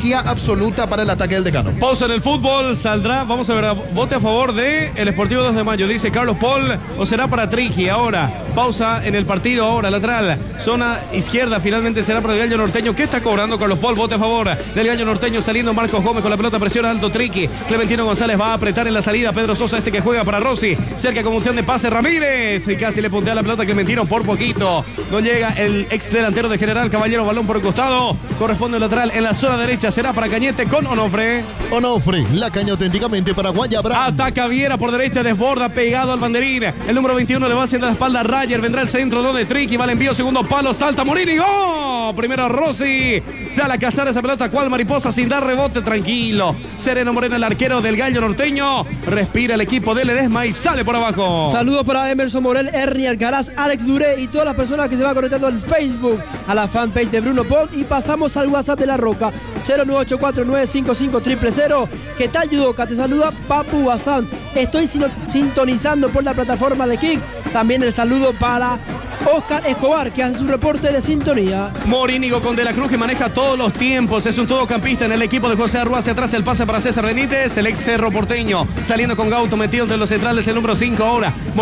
energía absoluta para el ataque del Decano. Pausa en el fútbol, saldrá, vamos a ver, vote a favor de el Sportivo dos de Mayo, dice Carlos Paul, o será para Trigi. Ahora, pausa en el partido, ahora lateral, zona izquierda, finalmente será para el Gallo Norteño. ¿Qué está cobrando Carlos Paul? Vote a favor del Gallo Norteño, saliendo Marcos Gómez con la pelota, presiona alto Trigi. Clementino González va a apretar en la salida, Pedro Sosa, este que juega para Rossi, cerca con opción de pase Ramírez, y casi le puntea la pelota Clementino por poquito. No llega el ex delantero de General Caballero, balón por el costado, corresponde al lateral en la zona derecha, será para Cañete con Onofre. Onofre, la caña auténticamente para Guayabra. Ataca Viera por derecha, desborda, pegado al banderín. El número veintiuno le va haciendo la espalda a Rayer, vendrá el centro, donde Triqui va al envío, segundo palo, salta Morini, ¡gol! Primero Rossi, sale a cazar esa pelota, cual mariposa sin dar rebote, tranquilo. Sereno Moreno, el arquero del Gallo Norteño, respira el equipo de Ledesma y sale por abajo. Saludos para Emerson Morel, Ernie Alcaraz, Alex Duré y todas las personas que se van conectando al Facebook, a la fanpage de Bruno Pont, y pasamos al WhatsApp de La Roca, cero nueve ocho cuatro nueve cinco cinco cero cero cero. ¿Qué tal, Yudoka? Te saluda Papu Bazán. Estoy sintonizando por la plataforma de Kick. También el saludo para Oscar Escobar, que hace su reporte de sintonía. Morínigo con De la Cruz, que maneja todos los tiempos, es un todocampista en el equipo de José Arrua. Hacia atrás el pase para César Benítez, el ex Cerro Porteño, saliendo con Gauto, metido entre los centrales, el número cinco ahora.